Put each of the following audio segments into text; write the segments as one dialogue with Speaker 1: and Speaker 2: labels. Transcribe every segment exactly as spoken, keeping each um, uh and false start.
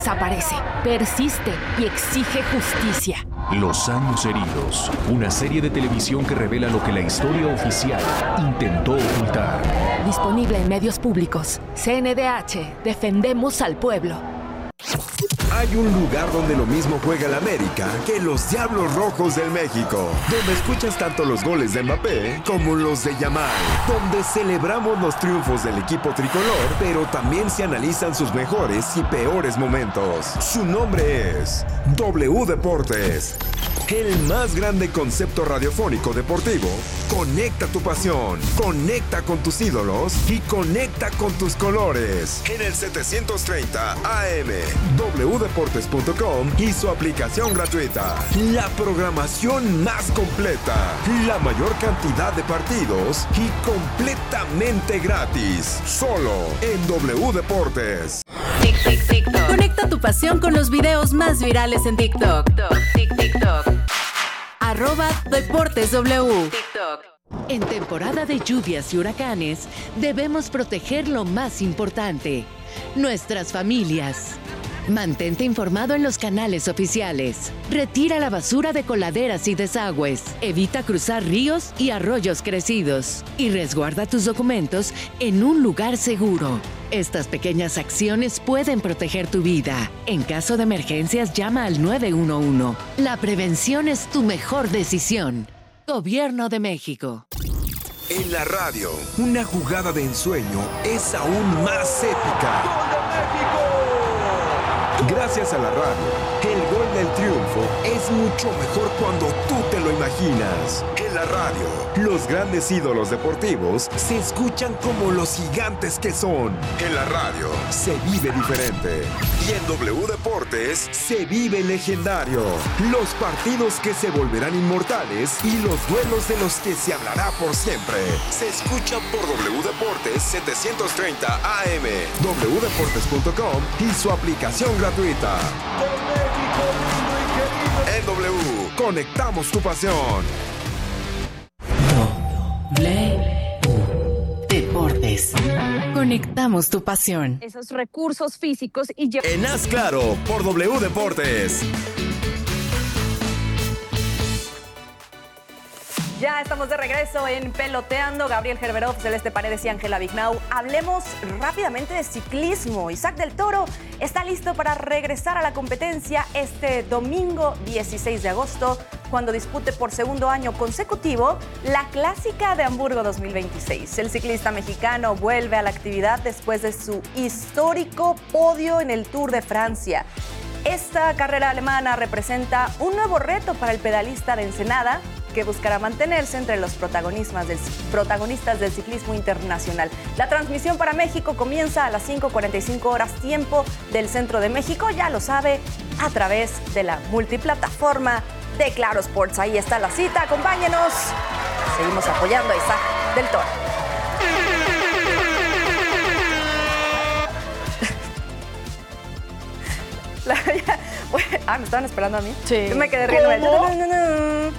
Speaker 1: Desaparece, persiste y exige justicia.
Speaker 2: Los años heridos, una serie de televisión que revela lo que la historia oficial intentó ocultar.
Speaker 1: Disponible en medios públicos. C N D H, defendemos al pueblo.
Speaker 3: Hay un lugar donde lo mismo juega el América que los Diablos Rojos del México, donde escuchas tanto los goles de Mbappé como los de Yamal, donde celebramos los triunfos del equipo tricolor, pero también se analizan sus mejores y peores momentos. Su nombre es W Deportes, el más grande concepto radiofónico deportivo. Conecta tu pasión, conecta con tus ídolos y conecta con tus colores. En el setecientos treinta A M, w deportes punto com y su aplicación gratuita. La programación más completa, la mayor cantidad de partidos y completamente gratis. Solo en W Deportes.
Speaker 4: Tic, tic, tic, Conecta tu pasión con los videos más virales en TikTok. Tic, TikTok. Arroba Deportes W. TikTok.
Speaker 5: En temporada de lluvias y huracanes, debemos proteger lo más importante, nuestras familias. Mantente informado en los canales oficiales. Retira la basura de coladeras y desagües. Evita cruzar ríos y arroyos crecidos. Y resguarda tus documentos en un lugar seguro. Estas pequeñas acciones pueden proteger tu vida. En caso de emergencias, llama al nueve uno uno. La prevención es tu mejor decisión. Gobierno de México.
Speaker 3: En la radio, una jugada de ensueño es aún más épica. ¡Gol de México! Gracias a la radio, el gol del triunfo es mucho mejor cuando tú te lo imaginas. En la radio, los grandes ídolos deportivos se escuchan como los gigantes que son. En la radio, se vive diferente. Y en W Deportes, se vive legendario. Los partidos que se volverán inmortales y los duelos de los que se hablará por siempre. Se escuchan por W Deportes setecientos treinta A M, w deportes punto com y su aplicación gratuita. En W, conectamos tu pasión.
Speaker 5: W Deportes. Conectamos tu pasión.
Speaker 6: Esos recursos físicos y...
Speaker 3: En Haz Claro, por W Deportes.
Speaker 7: Ya estamos de regreso en Peloteando. Gabriel Gerberov, Celeste Paredes y Ángela Vignau. Hablemos rápidamente de ciclismo. Isaac del Toro está listo para regresar a la competencia este domingo dieciséis de agosto, cuando dispute por segundo año consecutivo la Clásica de Hamburgo dos mil veintiséis. El ciclista mexicano vuelve a la actividad después de su histórico podio en el Tour de Francia. Esta carrera alemana representa un nuevo reto para el pedalista de Ensenada, que buscará mantenerse entre los protagonistas del, protagonistas del ciclismo internacional. La transmisión para México comienza a las cinco cuarenta y cinco horas tiempo del centro de México, ya lo sabe, a través de la multiplataforma de Claro Sports. Ahí está la cita, acompáñenos. Seguimos apoyando a Isaac del Toro. La, ya, bueno, ah, ¿me estaban esperando a mí?
Speaker 6: Sí.
Speaker 7: Yo me quedé riendo. No, no, no.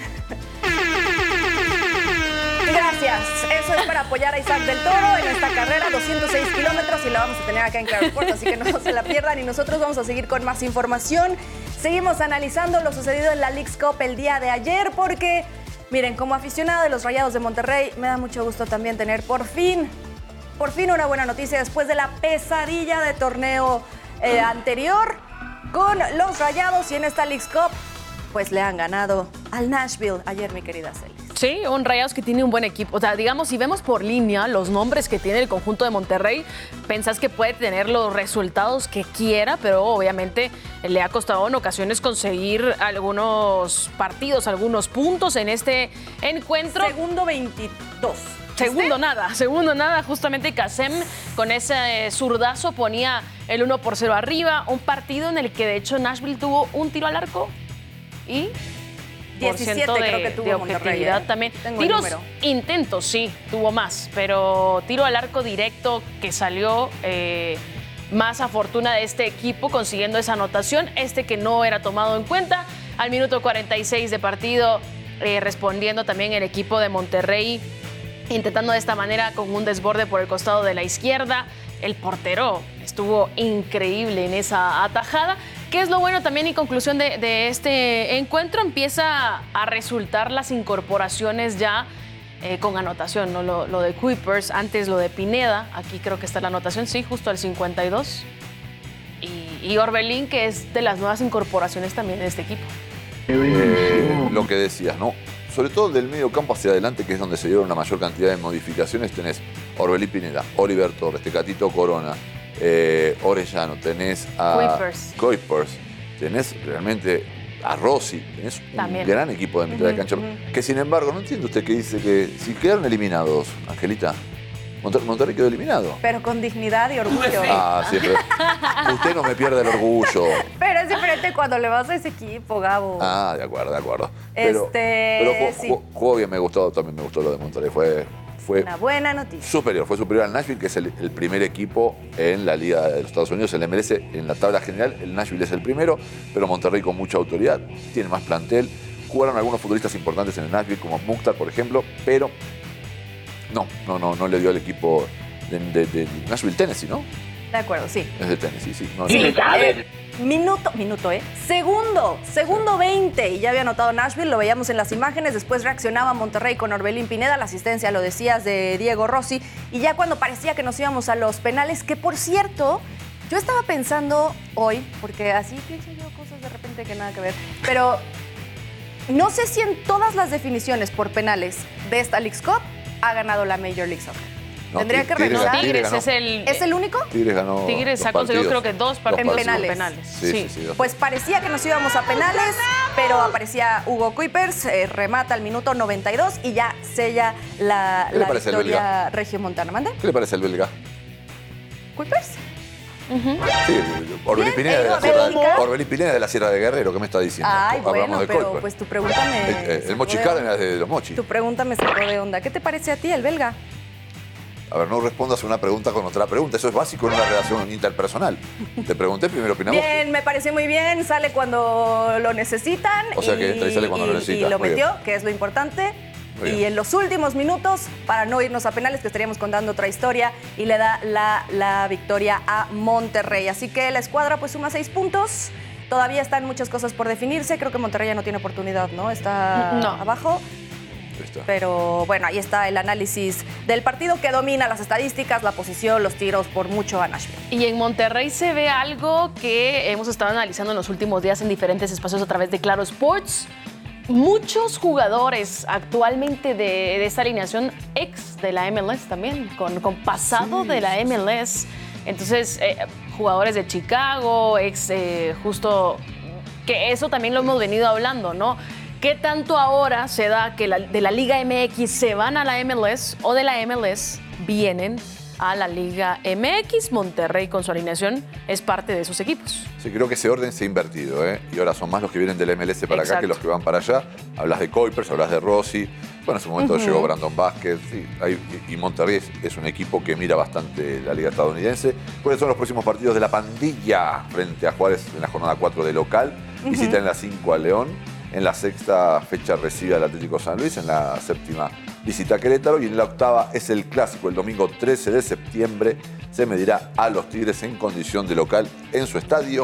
Speaker 7: Gracias. Eso es para apoyar a Isaac del Toro en esta carrera, doscientos seis kilómetros, y la vamos a tener acá en Claro Sports, así que no se la pierdan. Y nosotros vamos a seguir con más información. Seguimos analizando lo sucedido en la Leagues Cup el día de ayer, porque, miren, como aficionado de los Rayados de Monterrey, me da mucho gusto también tener por fin, por fin una buena noticia después de la pesadilla de torneo eh, anterior con los Rayados, y en esta Leagues Cup pues le han ganado al Nashville ayer, mi querida Celis.
Speaker 6: Sí, un Rayados que tiene un buen equipo. O sea, digamos, si vemos por línea los nombres que tiene el conjunto de Monterrey, pensás que puede tener los resultados que quiera, pero obviamente le ha costado en ocasiones conseguir algunos partidos, algunos puntos en este encuentro.
Speaker 7: Segundo veintidós.
Speaker 6: Segundo nada, segundo nada, justamente Kasem con ese zurdazo ponía el uno por cero arriba, un partido en el que de hecho Nashville tuvo un tiro al arco y
Speaker 7: diecisiete
Speaker 6: de,
Speaker 7: creo que tuvo
Speaker 6: de
Speaker 7: Monterrey,
Speaker 6: objetividad
Speaker 7: ¿eh?
Speaker 6: también.
Speaker 7: Tengo
Speaker 6: Tiros,
Speaker 7: el
Speaker 6: intentos, sí, tuvo más, pero tiro al arco directo que salió eh, más a fortuna de este equipo consiguiendo esa anotación, este que no era tomado en cuenta. Al minuto cuarenta y seis de partido, eh, respondiendo también el equipo de Monterrey, intentando de esta manera con un desborde por el costado de la izquierda. El portero estuvo estuvo increíble en esa atajada. ¿Qué es lo bueno también y conclusión de, de este encuentro? Empieza a resultar las incorporaciones ya eh, con anotación, ¿no? Lo, lo de Kuipers, antes lo de Pineda, aquí creo que está la anotación, sí, justo al cincuenta y dos. Y, y Orbelín, que es de las nuevas incorporaciones también en este equipo.
Speaker 8: Eh, lo que decías, ¿no? Sobre todo del medio campo hacia adelante, que es donde se dieron la mayor cantidad de modificaciones, tenés Orbelín Pineda, Oliver Torres, Tecatito Corona, eh, Orellano, tenés a
Speaker 6: Kuipers.
Speaker 8: Kuipers, tenés realmente a Rossi, tenés
Speaker 6: También.
Speaker 8: un gran equipo de mitad
Speaker 6: Uh-huh,
Speaker 8: de cancha.
Speaker 6: uh-huh.
Speaker 8: Que sin embargo, no entiende usted que dice que si quedaron eliminados, Angelita, Monter Monterrey quedó eliminado.
Speaker 7: Pero con dignidad y orgullo.
Speaker 8: Ah, siempre. Usted no me pierde el orgullo.
Speaker 7: Pero es diferente cuando le vas a ese equipo, Gabo.
Speaker 8: Ah, de acuerdo, de acuerdo. Pero,
Speaker 7: Este,
Speaker 8: pero jugó,
Speaker 7: sí.
Speaker 8: jugó- jugó bien, me gustó, también me gustó lo de Monterrey. Fue, fue
Speaker 7: Una buena noticia.
Speaker 8: superior, fue superior al Nashville, que es el, el primer equipo en la Liga de los Estados Unidos, el M L S. En la tabla general, el Nashville es el primero, pero Monterrey con mucha autoridad, tiene más plantel. Jugaron algunos futbolistas importantes en el Nashville, como Mukhtar, por ejemplo, pero no, no, no, no le dio al equipo de, de- de Nashville, Tennessee, ¿no?
Speaker 7: De acuerdo, sí.
Speaker 8: Es de Tennessee, sí. No,
Speaker 7: Sí,
Speaker 8: no.
Speaker 7: eh, minuto, minuto, ¿eh? Segundo, segundo veinte. Y ya había anotado Nashville, lo veíamos en las imágenes. Después reaccionaba Monterrey con Orbelín Pineda, la asistencia, lo decías, de Diego Rossi. Y ya cuando parecía que nos íbamos a los penales, que por cierto, yo estaba pensando hoy, porque así pienso yo cosas de repente que nada que ver, pero no sé si en todas las definiciones por penales de esta Leagues Cup ha ganado la Major League Soccer.
Speaker 8: No,
Speaker 7: Tendría
Speaker 8: Tigres-
Speaker 7: que
Speaker 8: Tigres-
Speaker 7: revisar.
Speaker 8: Tigres
Speaker 6: Tigres
Speaker 8: ganó.
Speaker 6: es el...
Speaker 7: ¿Es el único?
Speaker 8: Tigres ganó.
Speaker 6: Tigres
Speaker 8: dos
Speaker 6: ha conseguido
Speaker 8: partidos.
Speaker 6: creo que dos
Speaker 8: Dos
Speaker 6: partidos
Speaker 7: En penales.
Speaker 6: penales.
Speaker 8: Sí, sí, sí, dos.
Speaker 7: Pues parecía que nos íbamos a penales, pero aparecía Hugo Kuipers, eh, remata al minuto noventa y dos y ya sella la,
Speaker 8: ¿Qué le
Speaker 7: la
Speaker 8: parece el
Speaker 7: victoria regiomontana. ¿Mande?
Speaker 8: ¿Qué le parece el belga?
Speaker 7: ¿Kuipers?
Speaker 8: Sí, Orbelín
Speaker 7: Bien,
Speaker 8: Pineda, de la
Speaker 7: eh,
Speaker 8: Sierra,
Speaker 7: Bélgica.
Speaker 8: Orbelín Pineda de la Sierra de Guerrero, ¿qué me está diciendo?
Speaker 7: Ay,
Speaker 8: Hablamos
Speaker 7: bueno,
Speaker 8: de
Speaker 7: pero
Speaker 8: Kuipers.
Speaker 7: pues tu pregunta me...
Speaker 8: El, el, el
Speaker 7: sacó
Speaker 8: Mochi
Speaker 7: de-
Speaker 8: Cárdenas de los Mochi.
Speaker 7: Tu pregunta me sacó de onda. ¿Qué te parece a ti el belga?
Speaker 8: A ver, no respondas una pregunta con otra pregunta. Eso es básico en una relación interpersonal. Te pregunté, primero opinamos.
Speaker 7: Bien, me parece muy bien. Sale cuando lo necesitan.
Speaker 8: O sea que entra y sale cuando lo necesita.
Speaker 7: Y lo
Speaker 8: Muy
Speaker 7: metió,
Speaker 8: bien.
Speaker 7: que es lo importante.
Speaker 8: Muy
Speaker 7: Y
Speaker 8: bien.
Speaker 7: en los últimos minutos, para no irnos a penales, que estaríamos contando otra historia, y le da la, la victoria a Monterrey. Así que la escuadra pues suma seis puntos. Todavía están muchas cosas por definirse. Creo que Monterrey ya no tiene oportunidad, ¿no? Está
Speaker 6: No.
Speaker 7: abajo.
Speaker 8: Ahí está.
Speaker 7: Pero bueno, ahí está el análisis del partido que domina las estadísticas, la posición, los tiros por mucho a Nashville.
Speaker 6: Y en Monterrey se ve algo que hemos estado analizando en los últimos días en diferentes espacios a través de Claro Sports. Muchos jugadores actualmente de, de esta alineación ex de la M L S también, con, con pasado
Speaker 8: Sí,
Speaker 6: de la
Speaker 8: sí,
Speaker 6: M L S. Entonces, eh, jugadores de Chicago, ex eh, justo, que eso también lo hemos venido hablando, ¿no? ¿Qué tanto ahora se da que la- de la Liga M X se van a la M L S o de la M L S vienen a la Liga M X? Monterrey con su alineación es parte de esos equipos.
Speaker 8: Sí, creo que ese orden se ha invertido, ¿eh? Y ahora son más los que vienen del M L S para acá
Speaker 6: Exacto.
Speaker 8: que los que van para allá. Hablas de Kuipers, hablas de Rossi. Bueno, en su momento llegó Brandon Vázquez. Sí, hay- y Monterrey es, es un equipo que mira bastante la liga estadounidense. ¿Cuáles son los próximos partidos de la pandilla frente a Juárez en la jornada cuatro de local? Visita en la cinco a León. En la sexta fecha recibe al Atlético San Luis. En la séptima visita a Querétaro. Y en la octava es el clásico. El domingo trece de septiembre se medirá a los Tigres en condición de local en su estadio,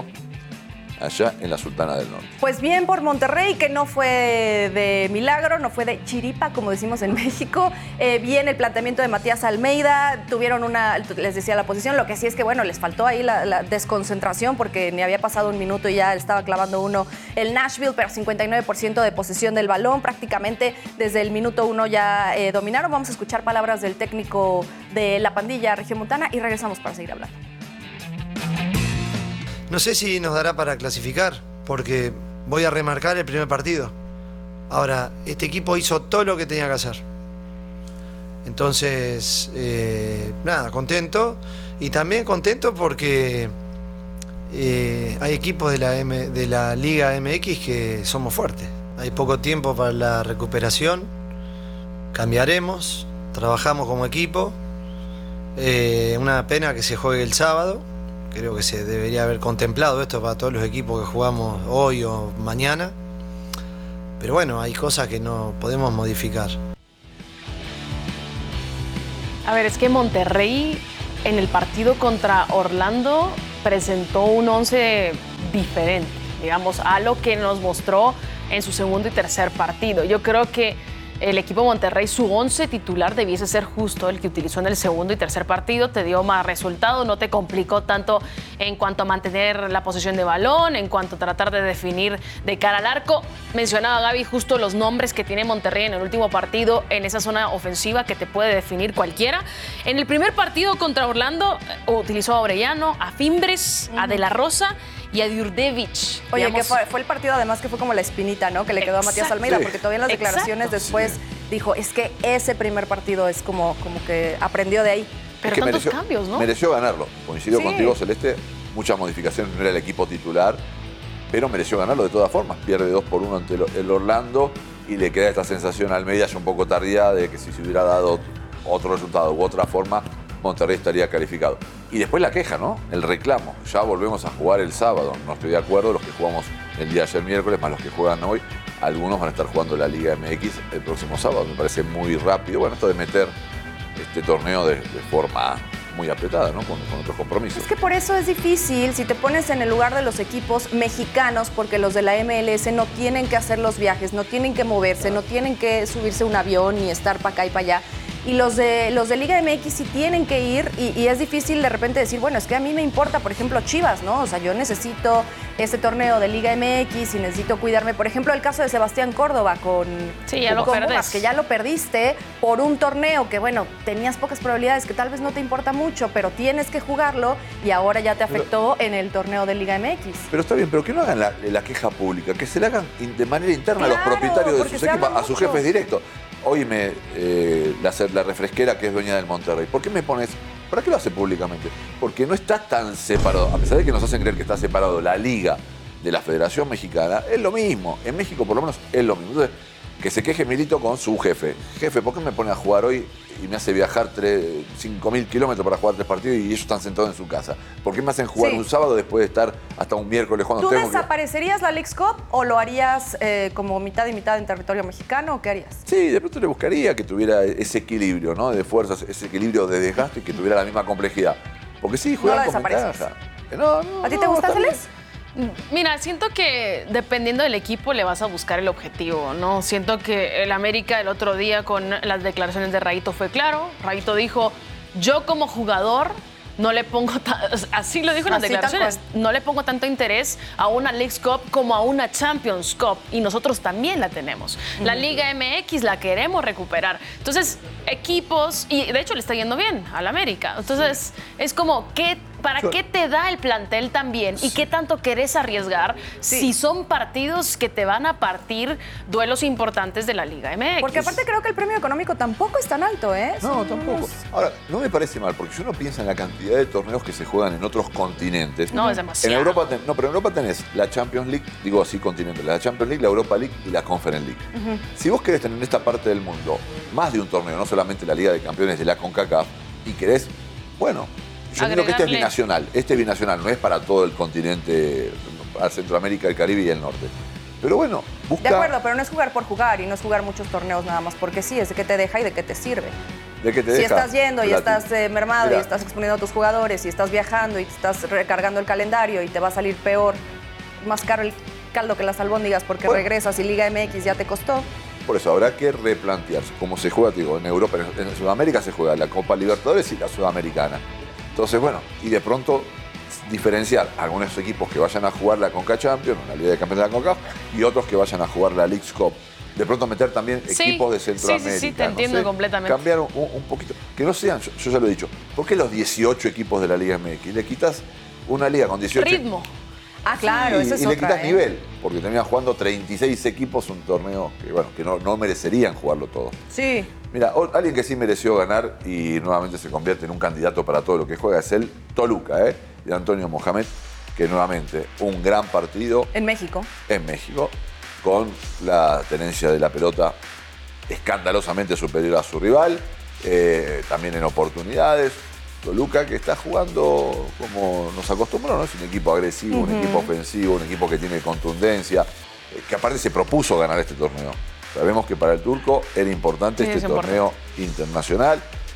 Speaker 8: allá en la Sultana del Norte.
Speaker 7: Pues bien por Monterrey, que no fue de milagro, no fue de chiripa, como decimos en México. Eh, bien el planteamiento de Matías Almeida, tuvieron una, les decía la posición, lo que sí es que, bueno, les faltó ahí la, la desconcentración porque ni había pasado un minuto y ya estaba clavando uno el Nashville, pero cincuenta y nueve por ciento de posesión del balón, prácticamente desde el minuto uno ya eh, dominaron. Vamos a escuchar palabras del técnico de la pandilla regiomontana y regresamos para seguir hablando.
Speaker 9: No sé si nos dará para clasificar, porque voy a remarcar el primer partido. Ahora, este equipo hizo todo lo que tenía que hacer. Entonces, eh, nada, contento. Y también contento porque eh, hay equipos de la, M- de la Liga M X que somos fuertes. Hay poco tiempo para la recuperación. Cambiaremos, trabajamos como equipo. Eh, una pena que se juegue el sábado. Creo que se debería haber contemplado esto para todos los equipos que jugamos hoy o mañana. Pero bueno, hay cosas que no podemos modificar.
Speaker 6: A ver, es que Monterrey en el partido contra Orlando presentó un once diferente, digamos, a lo que nos mostró en su segundo y tercer partido. Yo creo que el equipo Monterrey, su once titular debiese ser justo el que utilizó en el segundo y tercer partido. Te dio más resultado, no te complicó tanto en cuanto a mantener la posesión de balón, en cuanto a tratar de definir de cara al arco. Mencionaba Gaby justo los nombres que tiene Monterrey en el último partido en esa zona ofensiva que te puede definir cualquiera. En el primer partido contra Orlando utilizó a Orellano, a Fimbres, uh-huh. a De La Rosa y a Djurdjevic.
Speaker 7: Oye,
Speaker 6: digamos,
Speaker 7: que fue, fue el partido además que fue como la espinita, ¿no? Que le quedó a Matías Almeida, sí. porque todavía en las declaraciones
Speaker 6: Exacto.
Speaker 7: después sí. dijo, es que ese primer partido es como, como que aprendió de ahí.
Speaker 6: Pero
Speaker 8: es que
Speaker 6: tantos
Speaker 8: mereció,
Speaker 6: cambios, ¿no?
Speaker 8: Mereció ganarlo. Coincido
Speaker 7: sí.
Speaker 8: contigo, Celeste. Muchas modificaciones, no era el equipo titular, pero mereció ganarlo de todas formas. Pierde dos por uno ante el Orlando y le queda esta sensación a Almeida ya un poco tardía de que si se hubiera dado otro resultado u otra forma, Monterrey estaría calificado. Y después la queja, ¿no? El reclamo. Ya volvemos a jugar el sábado. No estoy de acuerdo. Los que jugamos el día de ayer miércoles, más los que juegan hoy, algunos van a estar jugando la Liga M X el próximo sábado. Me parece muy rápido. Bueno, esto de meter este torneo de, de forma muy apretada, ¿no? Con, con otros compromisos.
Speaker 7: Es que por eso es difícil si te pones en el lugar de los equipos mexicanos, porque los de la M L S no tienen que hacer los viajes, no tienen que moverse, no tienen que subirse a un avión ni estar para acá y para allá. Y los de, los de Liga M X sí tienen que ir y, y es difícil de repente decir, bueno, es que a mí me importa, por ejemplo, Chivas, ¿no? O sea, yo necesito ese torneo de Liga M X y necesito cuidarme. Por ejemplo, el caso de Sebastián Córdoba con,
Speaker 6: sí, ya
Speaker 7: con
Speaker 6: lo perdés.
Speaker 7: Pumas, que ya lo perdiste por un torneo que, bueno, tenías pocas probabilidades, que tal vez no te importa mucho, pero tienes que jugarlo y ahora ya te afectó pero, en el torneo de Liga M X.
Speaker 8: Pero está bien, pero que no hagan la, la queja pública, que se la hagan de manera interna
Speaker 7: claro,
Speaker 8: a los propietarios de sus equipos, a sus
Speaker 7: mucho.
Speaker 8: jefes directos. Hoy me, eh, la, la refresquera que es dueña del Monterrey. ¿Por qué me pones? ¿Para qué lo hace públicamente? Porque no está tan separado, a pesar de que nos hacen creer que está separado la Liga de la Federación Mexicana, es lo mismo. En México por lo menos es lo mismo. Entonces, que se queje Milito con su jefe. Jefe, ¿por qué me pone a jugar hoy y me hace viajar cinco mil kilómetros para jugar tres partidos y ellos están sentados en su casa? ¿Por qué me hacen jugar sí. un sábado después de estar hasta un miércoles jugando?
Speaker 7: ¿Tú desaparecerías que... la Leagues Cup o lo harías eh, como mitad y mitad en territorio mexicano o qué harías?
Speaker 8: Sí, de pronto le buscaría que tuviera ese equilibrio, ¿no? De fuerzas, ese equilibrio de desgaste y que tuviera la misma complejidad. Porque sí, juegan
Speaker 7: no
Speaker 8: con ventaja. No, no,
Speaker 7: ¿A ti
Speaker 8: no,
Speaker 7: te gusta, Celes?
Speaker 6: Mira, siento que dependiendo del equipo le vas a buscar el objetivo, ¿no? Siento que el América el otro día con las declaraciones de Rayito fue claro. Rayito dijo, yo como jugador no le pongo, así lo dijo en las
Speaker 7: así
Speaker 6: declaraciones, no le pongo tanto interés a una Leagues Cup como a una Champions Cup y nosotros también la tenemos. La Liga M X la queremos recuperar. Entonces, equipos, y de hecho le está yendo bien al América. Entonces, sí. es como, ¿qué, ¿para qué te da el plantel también? Sí. ¿Y qué tanto querés arriesgar sí. si son partidos que te van a partir duelos importantes de la Liga M X?
Speaker 7: Porque aparte creo que el premio económico tampoco es tan alto, ¿eh?
Speaker 8: No,
Speaker 7: son
Speaker 8: tampoco.
Speaker 7: unos...
Speaker 8: Ahora, no me parece mal, porque si uno piensa en la cantidad de torneos que se juegan en otros continentes.
Speaker 6: No, es demasiado.
Speaker 8: En Europa, ten, no, pero en Europa tenés la Champions League, digo así continentes, la Champions League, la Europa League y la Conference League. Uh-huh. Si vos querés tener en esta parte del mundo más de un torneo, no solamente la Liga de Campeones de la CONCACAF, y querés, bueno, yo creo que este es binacional. Este es binacional, no es para todo el continente, a Centroamérica, el Caribe y el norte. Pero bueno, busca...
Speaker 7: De acuerdo, pero no es jugar por jugar y no es jugar muchos torneos nada más porque sí, es de qué te deja y de qué te sirve.
Speaker 8: ¿De qué te
Speaker 7: si
Speaker 8: deja?
Speaker 7: estás yendo y
Speaker 8: la
Speaker 7: estás eh, mermado
Speaker 8: Mira.
Speaker 7: y estás exponiendo a tus jugadores y estás viajando y te estás recargando el calendario y te va a salir peor, más caro el caldo que las albóndigas porque bueno. regresas y Liga M X ya te costó.
Speaker 8: Por eso habrá que replantearse cómo se juega, digo, en Europa, en Sudamérica se juega la Copa Libertadores y la Sudamericana. Entonces, bueno, y de pronto diferenciar algunos equipos que vayan a jugar la Conca Champions, la Liga de Campeones de la CONCACAF, y otros que vayan a jugar la Leagues Cup. De pronto meter también sí, equipos de Centroamérica.
Speaker 6: Sí, sí, sí, te entiendo
Speaker 8: no sé,
Speaker 6: completamente.
Speaker 8: Cambiar un, un poquito. Que no sean, yo, yo ya lo he dicho, ¿por qué los dieciocho equipos de la Liga M X? Le quitas una liga con dieciocho...
Speaker 6: Ritmo.
Speaker 7: Ah, claro,
Speaker 8: sí,
Speaker 7: eso es
Speaker 8: y
Speaker 7: otra,
Speaker 8: le quitas
Speaker 7: ¿eh?
Speaker 8: nivel, porque terminan jugando treinta y seis equipos, un torneo que, bueno, que no, no merecerían jugarlo todo.
Speaker 7: Sí.
Speaker 8: Mira, alguien que sí mereció ganar y nuevamente se convierte en un candidato para todo lo que juega es el Toluca, ¿eh? De Antonio Mohamed, que nuevamente un gran partido.
Speaker 7: En México.
Speaker 8: En México, con la tenencia de la pelota escandalosamente superior a su rival, eh, también en oportunidades. Toluca que está jugando como nos acostumbró, ¿no? Es un equipo agresivo, uh-huh. un equipo ofensivo, un equipo que tiene contundencia, eh, que aparte se propuso ganar este torneo. Sabemos que para el turco era importante
Speaker 6: sí,
Speaker 8: este
Speaker 6: es
Speaker 8: torneo
Speaker 6: importante.
Speaker 8: internacional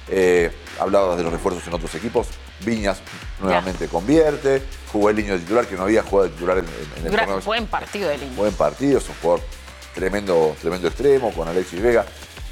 Speaker 8: Eh, hablabas de los refuerzos en otros equipos. Viñas nuevamente ya. convierte. Jugó el Liño de titular, que no había jugado de titular en, en el torneo.
Speaker 6: Buen partido de Liño.
Speaker 8: Buen partido, es un jugador tremendo, tremendo extremo con Alexis Vega.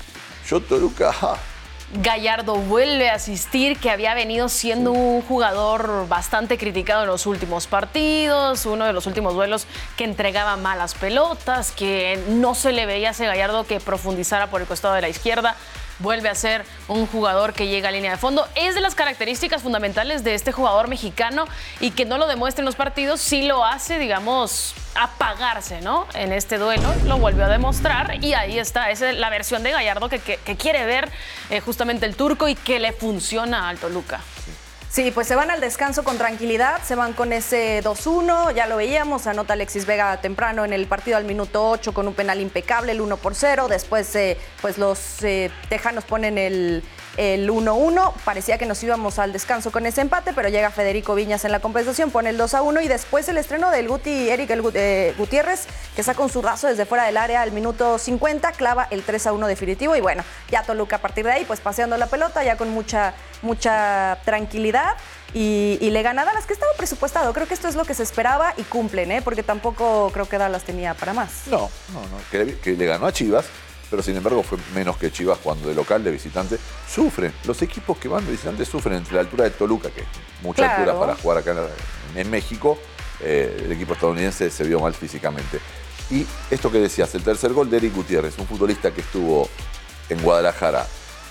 Speaker 8: Yo, Toluca... Ja.
Speaker 6: Gallardo vuelve a asistir, que había venido siendo un jugador bastante criticado en los últimos partidos, uno de los últimos duelos que entregaba malas pelotas, que no se le veía a ese Gallardo que profundizara por el costado de la izquierda. Vuelve a ser un jugador que llega a línea de fondo. Es de las características fundamentales de este jugador mexicano, y que no lo demuestre en los partidos, sí lo hace, digamos, apagarse, ¿no? En este duelo lo volvió a demostrar, y ahí está. Esa es la versión de Gallardo que, que, que quiere ver eh, justamente el turco, y que le funciona al Toluca.
Speaker 7: Sí, pues se van al descanso con tranquilidad, se van con ese dos uno, ya lo veíamos, anota Alexis Vega temprano en el partido al minuto ocho con un penal impecable, el uno por cero, después eh, pues los eh, tejanos ponen el, el uno uno, parecía que nos íbamos al descanso con ese empate, pero llega Federico Viñas en la compensación, pone el dos a uno, y después el estreno del Guti, Eric el, eh, Gutiérrez, que saca un zurdazo desde fuera del área al minuto cincuenta, clava el tres a uno definitivo, y bueno, ya Toluca a partir de ahí, pues paseando la pelota, ya con mucha, mucha tranquilidad. Y, y le gana a Dallas, que estaba presupuestado. Creo que esto es lo que se esperaba, y cumplen, ¿eh? Porque tampoco creo que Dallas tenía para más.
Speaker 8: No, no, no. Que, que le ganó a Chivas, pero sin embargo fue menos que Chivas cuando de local, de visitante, sufren. Los equipos que van de visitante sufren entre la altura de Toluca, que es mucha claro. altura para jugar acá en, en México. Eh, el equipo estadounidense se vio mal físicamente. Y esto que decías, el tercer gol de Eric Gutiérrez, un futbolista que estuvo en Guadalajara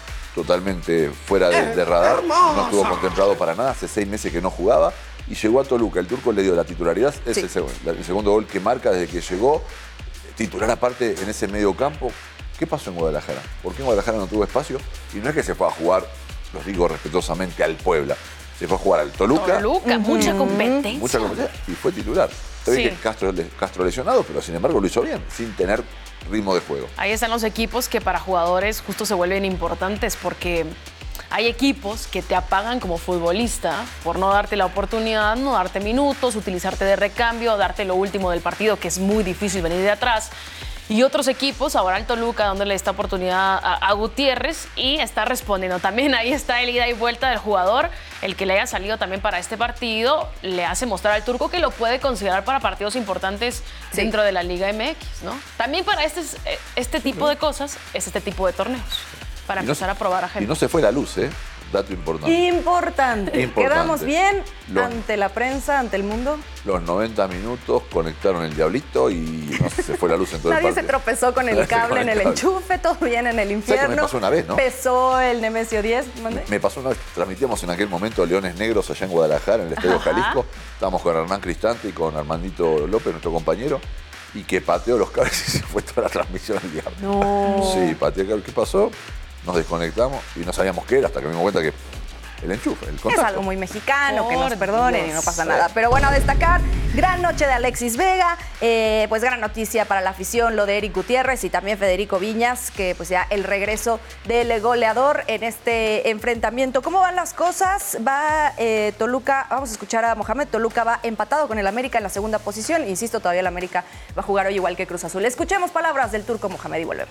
Speaker 8: totalmente fuera de, de radar, no estuvo contemplado para nada, hace seis meses que no jugaba, y llegó a Toluca. El turco le dio la titularidad, es sí. el, segundo, el segundo gol que marca desde que llegó, titular aparte en ese medio campo. ¿Qué pasó en Guadalajara? ¿Por qué en Guadalajara no tuvo espacio? Y no es que se fue a jugar, los digo respetuosamente, al Puebla, se fue a jugar al Toluca.
Speaker 6: Toluca, uh-huh. mucha competencia.
Speaker 8: Mucha competencia, y fue titular. Está bien sí. que Castro, Castro lesionado, pero sin embargo lo hizo bien, sin tener ritmo de juego.
Speaker 6: Ahí están los equipos que para jugadores justo se vuelven importantes, porque hay equipos que te apagan como futbolista por no darte la oportunidad, no darte minutos, utilizarte de recambio, darte lo último del partido, que es muy difícil venir de atrás. Y otros equipos, ahora el Toluca, dándole esta oportunidad a, a Gutiérrez, y está respondiendo. También ahí está el ida y vuelta del jugador, el que le haya salido también para este partido, le hace mostrar al turco que lo puede considerar para partidos importantes sí. dentro de la Liga M X, ¿no? También para este, este tipo de cosas es este tipo de torneos, para empezar no, a probar a gente.
Speaker 8: Y no se fue la luz, ¿eh? Dato importante.
Speaker 7: Importante. Importante. Quedamos bien los, ante la prensa, ante el mundo.
Speaker 8: Los noventa minutos conectaron el diablito y no sé, se fue la luz en todo
Speaker 7: Nadie
Speaker 8: el parque.
Speaker 7: se tropezó con el cable en el, el enchufe, todo bien en el infierno.
Speaker 8: Me pasó una vez, ¿no?
Speaker 7: Pesó el Nemesio diez. ¿Mande?
Speaker 8: Me pasó una vez, transmitíamos en aquel momento Leones Negros allá en Guadalajara, en el Estadio Ajá. Jalisco. Estábamos con Hernán Cristante y con Armandito López, nuestro compañero, y que pateó los cables y se fue toda la transmisión al diablo.
Speaker 7: No.
Speaker 8: Sí, pateó el cable. ¿Qué pasó? Nos desconectamos y no sabíamos qué era, hasta que me dimos cuenta que el enchufe, el contacto.
Speaker 7: Es algo muy mexicano, Por que nos perdonen Dios. Y no pasa nada. Pero bueno, a destacar, gran noche de Alexis Vega, eh, pues gran noticia para la afición lo de Eric Gutiérrez y también Federico Viñas, que pues ya el regreso del goleador en este enfrentamiento. ¿Cómo van las cosas? Va eh, Toluca, vamos a escuchar a Mohamed, Toluca va empatado con el América en la segunda posición. Insisto, todavía el América va a jugar hoy igual que Cruz Azul. Escuchemos palabras del turco Mohamed y volvemos.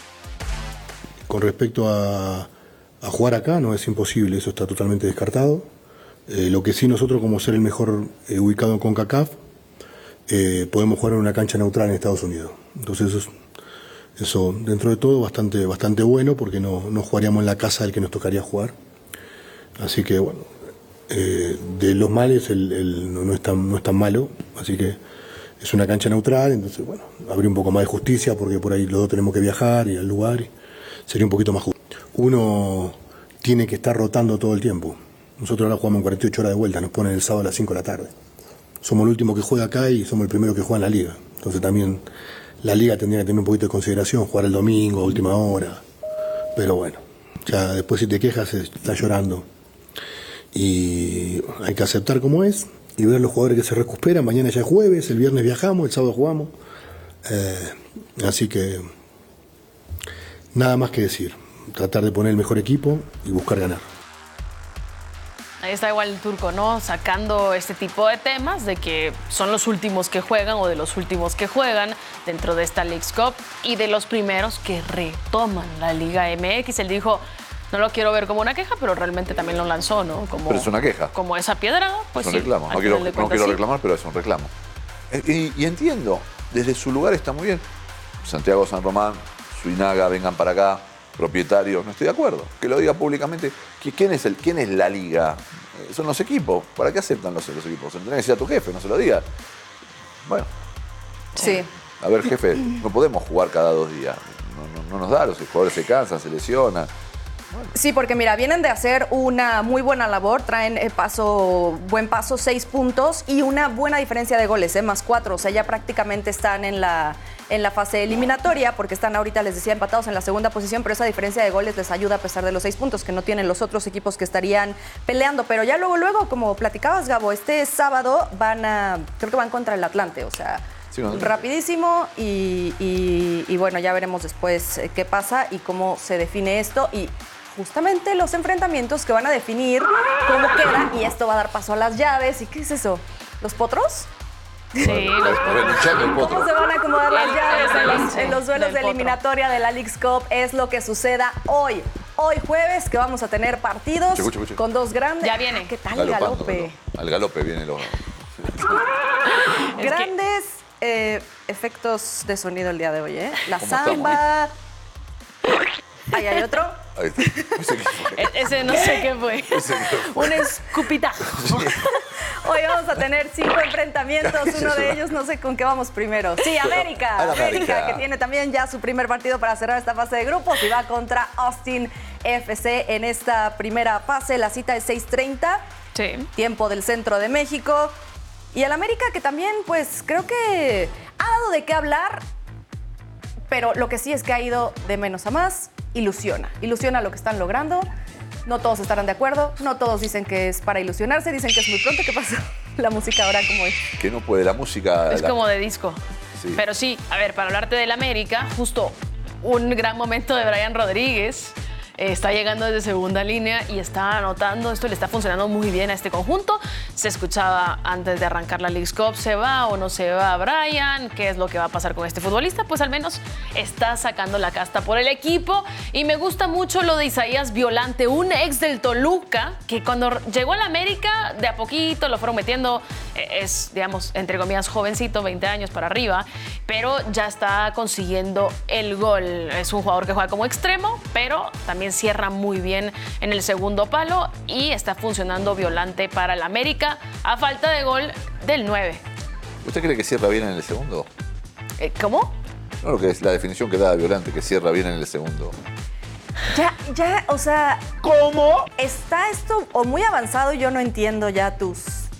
Speaker 10: Con respecto a, a jugar acá, no es imposible, eso está totalmente descartado. Eh, lo que sí, nosotros, como ser el mejor eh, ubicado en CONCACAF, eh, podemos jugar en una cancha neutral en Estados Unidos. Entonces eso, eso dentro de todo, bastante, bastante bueno, porque no, no jugaríamos en la casa del que nos tocaría jugar. Así que, bueno, eh, de los males el, el, no, no, es tan, no es tan malo, así que es una cancha neutral, entonces, bueno, habría un poco más de justicia, porque por ahí los dos tenemos que viajar y al lugar. Y, sería un poquito más justo. Uno tiene que estar rotando todo el tiempo. Nosotros ahora jugamos en cuarenta y ocho horas de vuelta, nos ponen el sábado a las cinco de la tarde. Somos el último que juega acá y somos el primero que juega en la liga. Entonces también la liga tendría que tener un poquito de consideración, jugar el domingo, a última hora. Pero bueno, ya después si te quejas estás llorando. Y hay que aceptar como es y ver los jugadores que se recuperan. Mañana ya es jueves, el viernes viajamos, el sábado jugamos. Eh, así que nada más que decir, tratar de poner el mejor equipo y buscar ganar.
Speaker 6: Ahí está igual el turco, ¿no? Sacando este tipo de temas de que son los últimos que juegan o de los últimos que juegan dentro de esta Leagues Cup y de los primeros que retoman la Liga M X. Él dijo, no lo quiero ver como una queja, pero realmente también lo lanzó, ¿no? Como,
Speaker 8: pero es una queja.
Speaker 6: Como esa piedra, pues
Speaker 8: es un
Speaker 6: sí,
Speaker 8: reclamo. No quiero, no quiero reclamar, pero es un reclamo. Y, y entiendo, desde su lugar está muy bien. Santiago San Román, Suinaga, vengan para acá, propietarios, no estoy de acuerdo. Que lo diga públicamente. ¿Quién es, el, quién es la liga? Son los equipos. ¿Para qué aceptan los, los equipos? Se lo tenés que decir a tu jefe, no se lo diga. Bueno.
Speaker 7: Sí.
Speaker 8: A ver, jefe, no podemos jugar cada dos días. No, no, no nos da, los jugadores se cansan, se lesionan.
Speaker 7: Bueno. Sí, porque mira, vienen de hacer una muy buena labor, traen eh, paso, buen paso, seis puntos y una buena diferencia de goles, eh, más cuatro. O sea, ya prácticamente están en la, en la fase eliminatoria, porque están ahorita, les decía, empatados en la segunda posición, pero esa diferencia de goles les ayuda a pesar de los seis puntos que no tienen los otros equipos que estarían peleando. Pero ya luego, luego, como platicabas, Gabo, este sábado van a, creo que van contra el Atlante, o sea... Sí, no, no. Rapidísimo y, y, y bueno, ya veremos después qué pasa y cómo se define esto y justamente los enfrentamientos que van a definir cómo quedan y esto va a dar paso a las llaves. ¿Y qué es eso? ¿Los potros?
Speaker 6: Sí, los potros.
Speaker 7: ¿Cómo se van a acomodar las llaves en los, en los duelos de eliminatoria de la Leagues Cup? Es lo que suceda hoy. Hoy jueves que vamos a tener partidos escucha, escucha. con dos grandes.
Speaker 6: Ya viene.
Speaker 7: ¿Qué tal el galope?
Speaker 8: Al galope viene lo...
Speaker 7: Grandes... Eh, efectos de sonido el día de hoy, ¿eh? La samba. Ahí hay otro.
Speaker 8: Ahí está.
Speaker 6: Ese no sé qué fue. Un escupitajo.
Speaker 7: Hoy vamos a tener cinco enfrentamientos. Uno de ellos no sé con qué vamos primero. Sí, América.
Speaker 8: América.
Speaker 7: América, que tiene también ya su primer partido para cerrar esta fase de grupos y va contra Austin F C en esta primera fase. La cita es seis treinta.
Speaker 6: Sí.
Speaker 7: Tiempo del centro de México. Y el América que también, pues, creo que ha dado de qué hablar, pero lo que sí es que ha ido de menos a más, ilusiona. Ilusiona lo que están logrando. No todos estarán de acuerdo, no todos dicen que es para ilusionarse, dicen que es muy pronto. ¿Qué pasa? La música ahora como es.
Speaker 8: Que no puede, la música...
Speaker 6: Es
Speaker 8: la...
Speaker 6: como de disco. Sí. Pero sí, a ver, para hablarte del América, justo un gran momento de Brian Rodríguez. Está llegando desde segunda línea y está anotando. Esto le está funcionando muy bien a este conjunto. Se escuchaba antes de arrancar la Leagues Cup, ¿se va o no se va Brian? ¿Qué es lo que va a pasar con este futbolista? Pues al menos está sacando la casta por el equipo. Y me gusta mucho lo de Isaías Violante, un ex del Toluca, que cuando llegó a la América, de a poquito lo fueron metiendo. Es, digamos, entre comillas, jovencito, veinte años para arriba, pero ya está consiguiendo el gol. Es un jugador que juega como extremo, pero también cierra muy bien en el segundo palo y está funcionando Violante para el América a falta de gol del nueve.
Speaker 8: ¿Usted cree que cierra bien en el segundo?
Speaker 6: Eh, ¿Cómo?
Speaker 8: No, lo que es la definición que da Violante, que cierra bien en el segundo.
Speaker 7: Ya, ya, o sea...
Speaker 8: ¿Cómo?
Speaker 7: Está esto o muy avanzado y yo no entiendo ya tus...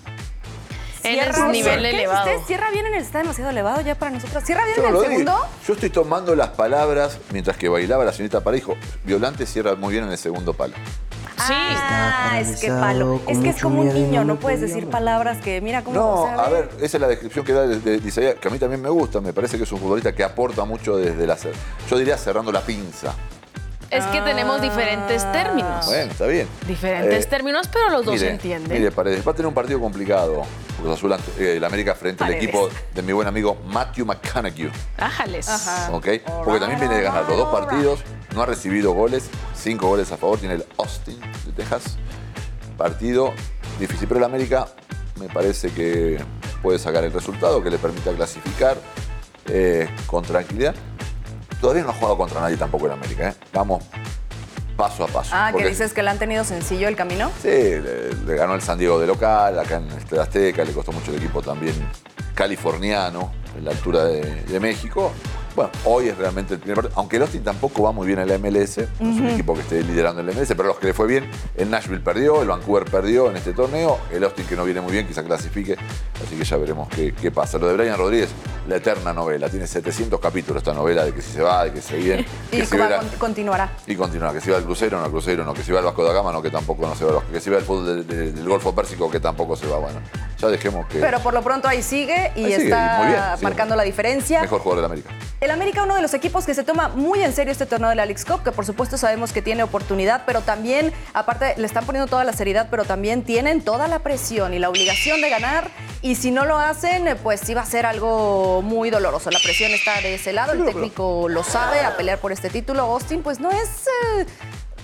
Speaker 6: Él es nivel
Speaker 7: ¿Qué
Speaker 6: elevado.
Speaker 7: ¿Usted cierra bien en el... Está demasiado elevado ya para nosotros? ¿Cierra bien
Speaker 8: Yo
Speaker 7: en el
Speaker 8: lo
Speaker 7: segundo?
Speaker 8: Digo. Yo estoy tomando las palabras mientras que bailaba la señorita Parejo. Violante cierra muy bien en el segundo palo.
Speaker 6: Sí.
Speaker 7: Ah, es que palo. Es que es como un niño, no puedes decir palabras que mira cómo...
Speaker 8: No,
Speaker 7: o sea,
Speaker 8: a ver, esa es la descripción que da de, de, de Isaías, que a mí también me gusta. Me parece que es un futbolista que aporta mucho desde la... Yo diría cerrando la pinza.
Speaker 6: Es que tenemos diferentes términos.
Speaker 8: Bueno, está bien.
Speaker 6: Diferentes
Speaker 8: eh,
Speaker 6: términos, pero los dos
Speaker 8: mire,
Speaker 6: se entienden.
Speaker 8: Mire, Paredes, va a tener un partido complicado. Cruz Azul, eh, el América frente
Speaker 7: Paredes.
Speaker 8: al equipo de mi buen amigo Matthew McConaughey.
Speaker 6: Ájales.
Speaker 7: Ajá.
Speaker 8: ¿Ok? Porque también viene de ganar los dos partidos, no ha recibido goles, cinco goles a favor, tiene el Austin de Texas. Partido difícil, pero el América me parece que puede sacar el resultado que le permita clasificar eh, con tranquilidad. Todavía no ha jugado contra nadie tampoco el América, ¿eh? Vamos paso a paso.
Speaker 7: Ah,
Speaker 8: porque,
Speaker 7: ¿que dices que le han tenido sencillo el camino?
Speaker 8: Sí, le, le ganó el San Diego de local, acá en el Azteca, le costó mucho el equipo también californiano, en la altura de, de México. Bueno, hoy es realmente el primer partido, aunque el Austin tampoco va muy bien en la M L S, no es un equipo que esté liderando en la M L S, pero los que le fue bien, el Nashville perdió, el Vancouver perdió en este torneo, el Austin que no viene muy bien quizá clasifique, así que ya veremos qué, qué pasa. Lo de Brian Rodríguez, la eterna novela, tiene setecientos capítulos esta novela de que si se va, de que se viene.
Speaker 7: Y
Speaker 8: que si
Speaker 7: va,
Speaker 8: verá,
Speaker 7: continuará.
Speaker 8: y continuará, que si va al crucero, no al crucero, no, que si va al Vasco da Gama, no, que tampoco no se va al Vasco, que si va al fútbol de, de, del Golfo Pérsico, que tampoco se va, bueno, ya dejemos que...
Speaker 7: Pero por lo pronto ahí sigue y
Speaker 8: ahí sigue,
Speaker 7: está
Speaker 8: y muy bien, sí,
Speaker 7: marcando la diferencia.
Speaker 8: Mejor jugador del América.
Speaker 7: El América, uno de los equipos que se toma muy en serio este torneo de la Leagues Cup, que por supuesto sabemos que tiene oportunidad, pero también, aparte, le están poniendo toda la seriedad, pero también tienen toda la presión y la obligación de ganar. Y si no lo hacen, pues sí va a ser algo muy doloroso. La presión está de ese lado, el técnico lo sabe, a pelear por este título. Austin, pues no es... Eh,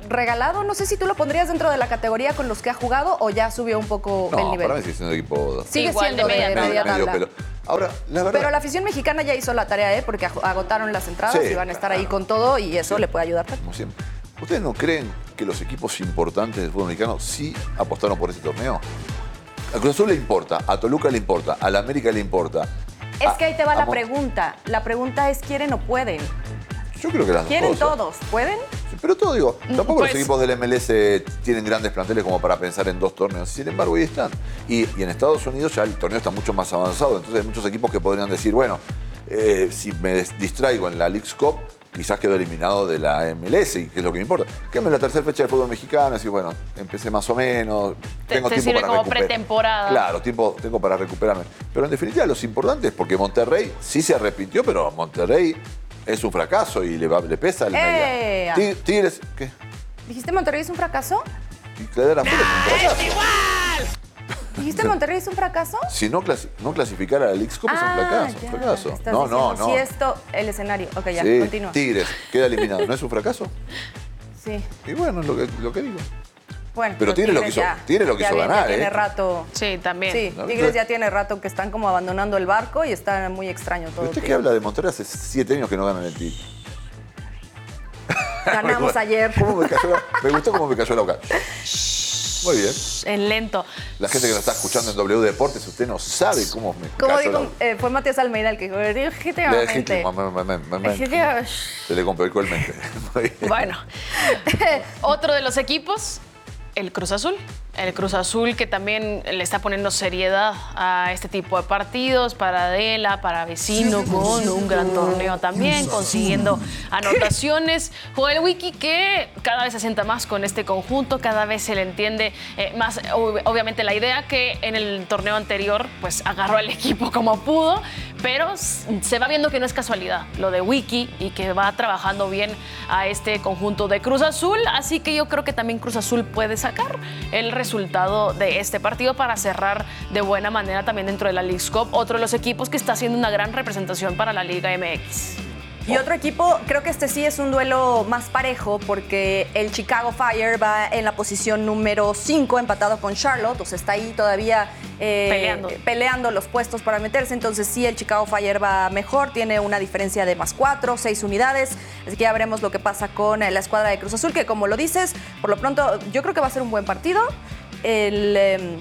Speaker 7: regalado. No sé si tú lo pondrías dentro de la categoría con los que ha jugado o ya subió un poco
Speaker 8: no,
Speaker 7: el nivel.
Speaker 8: para mí sigue siendo un equipo...
Speaker 7: Sigue
Speaker 6: Igual
Speaker 7: siendo
Speaker 6: de
Speaker 7: de
Speaker 6: media,
Speaker 7: media,
Speaker 8: medio,
Speaker 7: tabla.
Speaker 8: medio pelo. Ahora, la verdad...
Speaker 7: Pero la afición mexicana ya hizo la tarea, ¿eh? Porque agotaron las entradas
Speaker 8: Sí,
Speaker 7: y van a estar
Speaker 8: claro.
Speaker 7: ahí con todo y eso
Speaker 8: Sí.
Speaker 7: le puede ayudar.
Speaker 8: Como siempre. ¿Ustedes no creen que los equipos importantes del fútbol mexicano sí apostaron por este torneo? A Cruz Azul le importa, a Toluca le importa, a la América le importa.
Speaker 7: Es
Speaker 8: a-
Speaker 7: que ahí te va
Speaker 8: a
Speaker 7: la
Speaker 8: Mon-
Speaker 7: pregunta. La pregunta es, ¿quieren o pueden?
Speaker 8: Yo creo que las dos
Speaker 7: ¿Quieren
Speaker 8: cosas.
Speaker 7: todos? ¿Pueden?
Speaker 8: Sí, pero todo digo, tampoco
Speaker 6: Pues-
Speaker 8: los equipos del M L S tienen grandes planteles como para pensar en dos torneos. Sin embargo, ahí están. Y, y en Estados Unidos ya el torneo está mucho más avanzado. Entonces hay muchos equipos que podrían decir, bueno, eh, si me des- distraigo en la Leagues Cup, quizás quedo eliminado de la M L S, y que es lo que me importa. Quédame la tercera fecha de fútbol mexicano, decir, bueno, empecé más o menos,
Speaker 6: Te-
Speaker 8: tengo
Speaker 6: te
Speaker 8: tiempo
Speaker 6: sirve
Speaker 8: para
Speaker 6: como
Speaker 8: recuperar.
Speaker 6: pretemporada.
Speaker 8: Claro, tiempo tengo para recuperarme. Pero en definitiva, los importantes, porque Monterrey sí se arrepintió, pero Monterrey es un fracaso y le, va- le pesa el
Speaker 7: ¡Eh!
Speaker 8: media. Tig- Tigres, ¿qué?
Speaker 7: ¿Dijiste Monterrey es un fracaso?
Speaker 8: Y quedar afuera es un fracaso.
Speaker 7: ¿Dijiste Monterrey es un fracaso?
Speaker 8: Si no, clasi- no clasificar a la Leagues Cup es un fracaso.
Speaker 7: ya.
Speaker 8: Un fracaso.
Speaker 7: Estás
Speaker 8: No, no,
Speaker 7: diciendo,
Speaker 8: no.
Speaker 7: Si esto, el escenario. Ok, ya,
Speaker 8: Sí,
Speaker 7: continúa.
Speaker 8: Tigres queda eliminado. ¿No es un fracaso?
Speaker 7: Sí.
Speaker 8: Y bueno, es lo que, lo que digo.
Speaker 7: Bueno,
Speaker 8: Pero Tigres lo quiso-
Speaker 7: ya-
Speaker 8: Tigres lo
Speaker 7: ya
Speaker 8: quiso
Speaker 7: bien,
Speaker 8: ganar,
Speaker 7: ya tiene
Speaker 8: ¿eh?
Speaker 7: rato.
Speaker 6: Sí, también.
Speaker 7: Sí,
Speaker 8: ¿No?
Speaker 7: Tigres ya tiene rato que están como abandonando el barco y está muy extraño todo.
Speaker 8: ¿Usted qué
Speaker 7: Tigres.
Speaker 8: habla de Monterrey? Hace siete años que no ganan el Tigre.
Speaker 7: Ganamos ayer.
Speaker 8: ¿Cómo me, cayó la- me gustó cómo me cayó la boca. Muy bien.
Speaker 6: En lento.
Speaker 8: La gente que lo está escuchando en W Deportes, usted no sabe cómo me
Speaker 7: Como
Speaker 8: cayó la
Speaker 7: dijo,
Speaker 8: boca.
Speaker 7: eh, fue Matías Almeida el que dijo, legítimamente.
Speaker 8: Legítimo, me- me- me- me- me-
Speaker 7: Legítimamente.
Speaker 8: Se le complicó el mente. Muy bien.
Speaker 6: Bueno, otro de los equipos, el Cruz Azul. El Cruz Azul que también le está poniendo seriedad a este tipo de partidos, para Adela, para Vecino, con un gran torneo también, consiguiendo anotaciones. Joel Wiki que cada vez se sienta más con este conjunto, cada vez se le entiende eh, más, ob- obviamente, la idea que en el torneo anterior pues agarró al equipo como pudo, pero s- se va viendo que no es casualidad lo de Wiki y que va trabajando bien a este conjunto de Cruz Azul, así que yo creo que también Cruz Azul puede sacar el resultado de este partido para cerrar de buena manera también dentro de la Leagues Cup, otro de los equipos que está haciendo una gran representación para la Liga M X.
Speaker 7: Y otro equipo, creo que este sí es un duelo más parejo porque el Chicago Fire va en la posición número cinco, empatado con Charlotte, o sea, está ahí todavía eh,
Speaker 6: Peleando.
Speaker 7: peleando los puestos para meterse. Entonces sí, el Chicago Fire va mejor, tiene una diferencia de más cuatro, seis unidades. Así que ya veremos lo que pasa con eh, la escuadra de Cruz Azul, que como lo dices, por lo pronto yo creo que va a ser un buen partido. El, eh,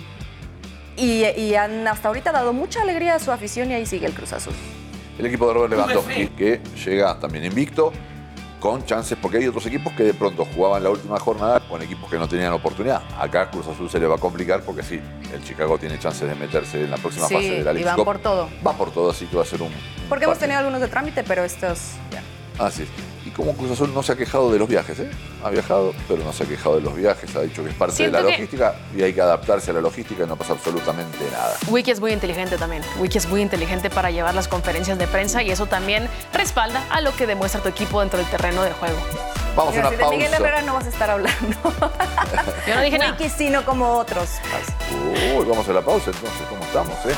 Speaker 7: y, y han hasta ahorita dado mucha alegría a su afición y ahí sigue el Cruz Azul.
Speaker 8: El equipo de Robert Lewandowski, que llega también invicto, con chances, porque hay otros equipos que de pronto jugaban la última jornada con equipos que no tenían oportunidad. Acá Cruz Azul se le va a complicar porque sí, el Chicago tiene chances de meterse en la próxima
Speaker 7: Sí,
Speaker 8: fase de la
Speaker 7: y
Speaker 8: Leagues
Speaker 7: van
Speaker 8: Cup.
Speaker 7: por todo.
Speaker 8: Va por todo, así que va a ser un...
Speaker 7: Porque hemos
Speaker 8: partido.
Speaker 7: tenido algunos de trámite, pero estos ya.
Speaker 8: Así es. Y como Cruz Azul no se ha quejado de los viajes, ¿eh? Ha viajado, pero no se ha quejado de los viajes, ha dicho que es parte
Speaker 6: Siento
Speaker 8: de la
Speaker 6: que-
Speaker 8: logística y hay que adaptarse a la logística y no pasa absolutamente nada.
Speaker 6: Wiki es muy inteligente también. Wiki es muy inteligente para llevar las conferencias de prensa y eso también respalda a lo que demuestra tu equipo dentro del terreno de juego.
Speaker 8: Vamos a
Speaker 7: Mira,
Speaker 8: una
Speaker 7: si de Miguel
Speaker 8: pausa.
Speaker 7: Herrera no vas a estar hablando.
Speaker 6: Yo no dije nada.
Speaker 7: Wiki sí, no como otros.
Speaker 8: Uy, vamos a la pausa entonces, ¿cómo estamos, eh?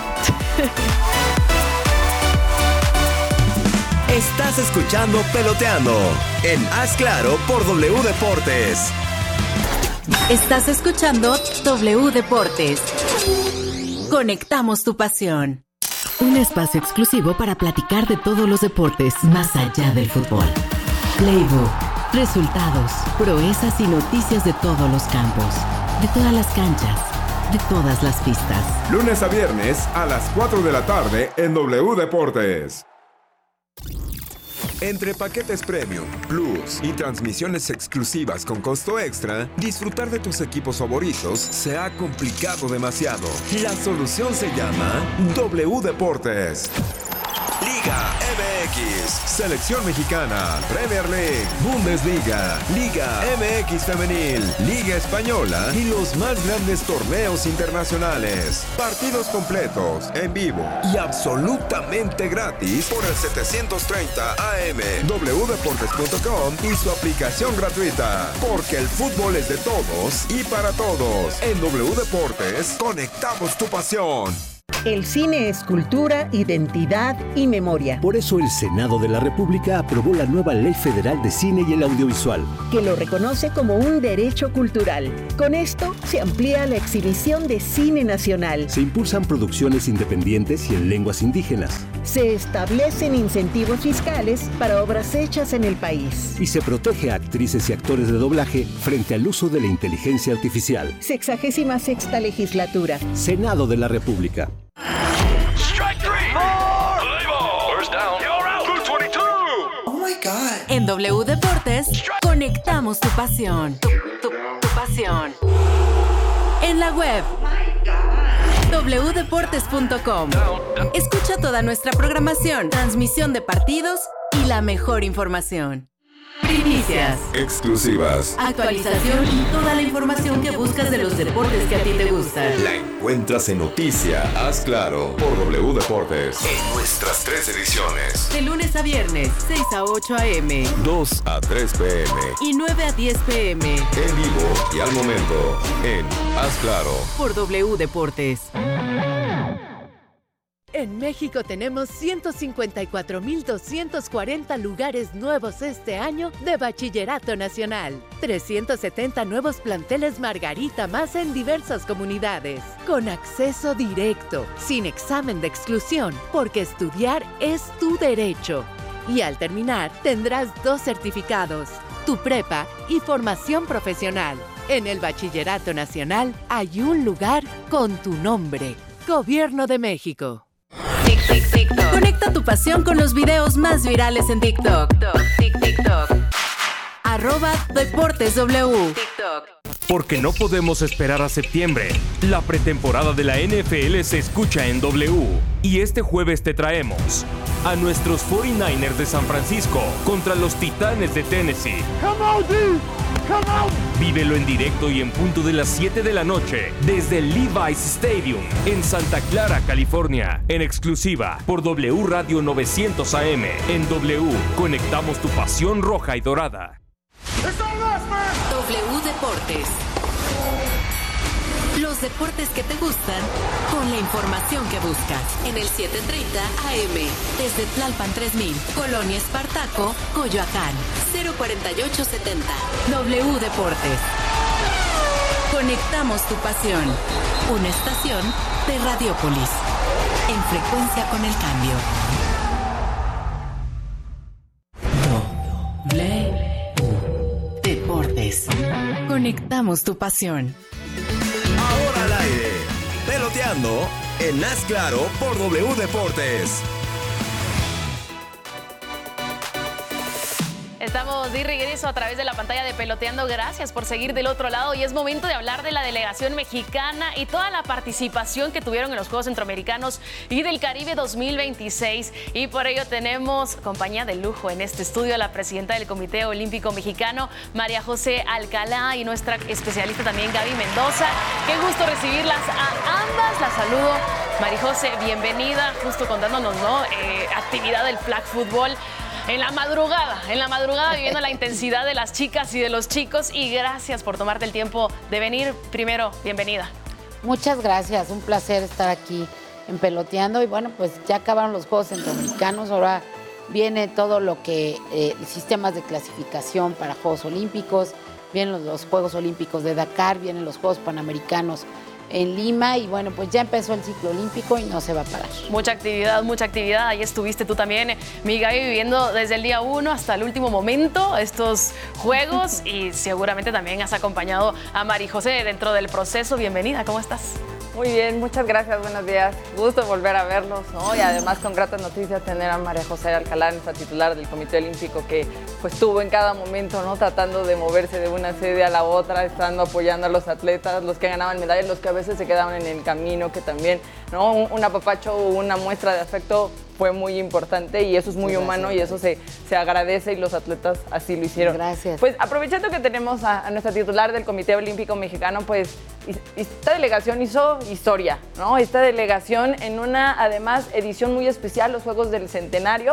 Speaker 3: Estás escuchando Peloteando en Haz Claro por W Deportes.
Speaker 4: Estás escuchando W Deportes. Conectamos tu pasión.
Speaker 5: Un espacio exclusivo para platicar de todos los deportes más allá del fútbol. Playbook, resultados, proezas y noticias de todos los campos, de todas las canchas, de todas las pistas.
Speaker 11: Lunes a viernes a las cuatro de la tarde en W Deportes.
Speaker 3: Entre paquetes premium, plus y transmisiones exclusivas con costo extra, disfrutar de tus equipos favoritos se ha complicado demasiado. La solución se llama W Deportes. Liga M X, Selección Mexicana, Premier League, Bundesliga, Liga M X Femenil, Liga Española y los más grandes torneos internacionales. Partidos completos, en vivo y absolutamente gratis por el setecientos treinta A M, w deportes punto com y su aplicación gratuita. Porque el fútbol es de todos y para todos. En W Deportes, conectamos tu pasión.
Speaker 12: El cine es cultura, identidad y memoria.
Speaker 13: Por eso el Senado de la República aprobó la nueva Ley Federal de Cine y el Audiovisual,
Speaker 12: que lo reconoce como un derecho cultural. Con esto se amplía la exhibición de cine nacional.
Speaker 13: Se impulsan producciones independientes y en lenguas indígenas.
Speaker 12: Se establecen incentivos fiscales para obras hechas en el país.
Speaker 13: Y se protege a actrices y actores de doblaje frente al uso de la inteligencia artificial.
Speaker 12: Sexagésima sexta legislatura.
Speaker 13: Senado de la República.
Speaker 4: En W Deportes, conectamos tu pasión. Tu, tu, tu pasión. En la web, doble u deportes punto com. Escucha toda nuestra programación, transmisión de partidos y la mejor información. Primicias,
Speaker 3: exclusivas,
Speaker 4: actualización y toda la información que buscas de los deportes que a ti te gustan.
Speaker 3: La encuentras en Noticia, Haz Claro, por W Deportes. En nuestras tres ediciones.
Speaker 4: De lunes a viernes, seis a ocho a eme
Speaker 3: dos a tres pe eme
Speaker 4: y nueve a diez pe eme.
Speaker 3: En vivo y al momento, en Haz Claro,
Speaker 4: por W Deportes.
Speaker 5: En México tenemos ciento cincuenta y cuatro mil doscientos cuarenta lugares nuevos este año de Bachillerato Nacional. trescientos setenta nuevos planteles Margarita más en diversas comunidades. Con acceso directo, sin examen de exclusión, porque estudiar es tu derecho. Y al terminar, tendrás dos certificados, tu prepa y formación profesional. En el Bachillerato Nacional hay un lugar con tu nombre. Gobierno de México.
Speaker 4: Tic, tic, TikTok. Conecta tu pasión con los videos más virales en TikTok. Tic, TikTok. Arroba Deportes W. TikTok.
Speaker 14: Porque no podemos esperar a septiembre. La pretemporada de la N F L se escucha en W. Y este jueves te traemos a nuestros cuarenta y nueve ers de San Francisco contra los Titanes de Tennessee. Come on, dude. Come on. Vívelo en directo y en punto de las siete de la noche desde el Levi's Stadium en Santa Clara, California. En exclusiva por W Radio novecientos A M. En W conectamos tu pasión roja y dorada.
Speaker 4: W Deportes. Los deportes que te gustan con la información que buscas. En el siete treinta A M. Desde Tlalpan tres mil. Colonia Espartaco, Coyoacán. cero cuarenta y ocho setenta. W Deportes. Conectamos tu pasión. Una estación de Radiópolis. En frecuencia con el cambio. W Deportes. Conectamos tu pasión.
Speaker 3: Ahora al aire, peloteando en Haz Claro por W Deportes.
Speaker 6: Estamos de regreso a través de la pantalla de Peloteando. Gracias por seguir del otro lado y es momento de hablar de la delegación mexicana y toda la participación que tuvieron en los Juegos Centroamericanos y del Caribe dos mil veintiséis. Y por ello tenemos compañía de lujo en este estudio a la presidenta del Comité Olímpico Mexicano, María José Alcalá, y nuestra especialista también, Gaby Mendoza. Qué gusto recibirlas a ambas. Las saludo. María José, bienvenida, justo contándonos, ¿no? Eh, actividad del flag football. En la madrugada, en la madrugada viviendo la intensidad de las chicas y de los chicos, y gracias por tomarte el tiempo de venir. Primero, bienvenida.
Speaker 15: Muchas gracias, un placer estar aquí en Peloteando y bueno, pues ya acabaron los Juegos Centroamericanos, ahora viene todo lo que, eh, sistemas de clasificación para Juegos Olímpicos, vienen los, los Juegos Olímpicos de Dakar, vienen los Juegos Panamericanos en Lima y bueno, pues ya empezó el ciclo olímpico y no se va a parar.
Speaker 6: Mucha actividad, mucha actividad. Ahí estuviste tú también, mi Gaby, viviendo desde el día uno hasta el último momento estos juegos y seguramente también has acompañado a María José dentro del proceso. Bienvenida, ¿cómo estás?
Speaker 16: Muy bien, muchas gracias, buenos días. Gusto volver a verlos, ¿no? Y además con gratas noticias tener a María José Alcalá, nuestra titular del Comité Olímpico, que pues estuvo en cada momento, ¿no? Tratando de moverse de una sede a la otra, estando apoyando a los atletas, los que ganaban medallas, los que a veces se quedaban en el camino, que también, ¿no? Un, un apapacho o una muestra de afecto fue muy importante y eso es muy humano y eso se, se agradece y los atletas así lo hicieron.
Speaker 15: Gracias.
Speaker 16: Pues aprovechando que tenemos a, a nuestra titular del Comité Olímpico Mexicano, pues esta delegación hizo historia, ¿no? Esta delegación en una, además, edición muy especial, los Juegos del Centenario,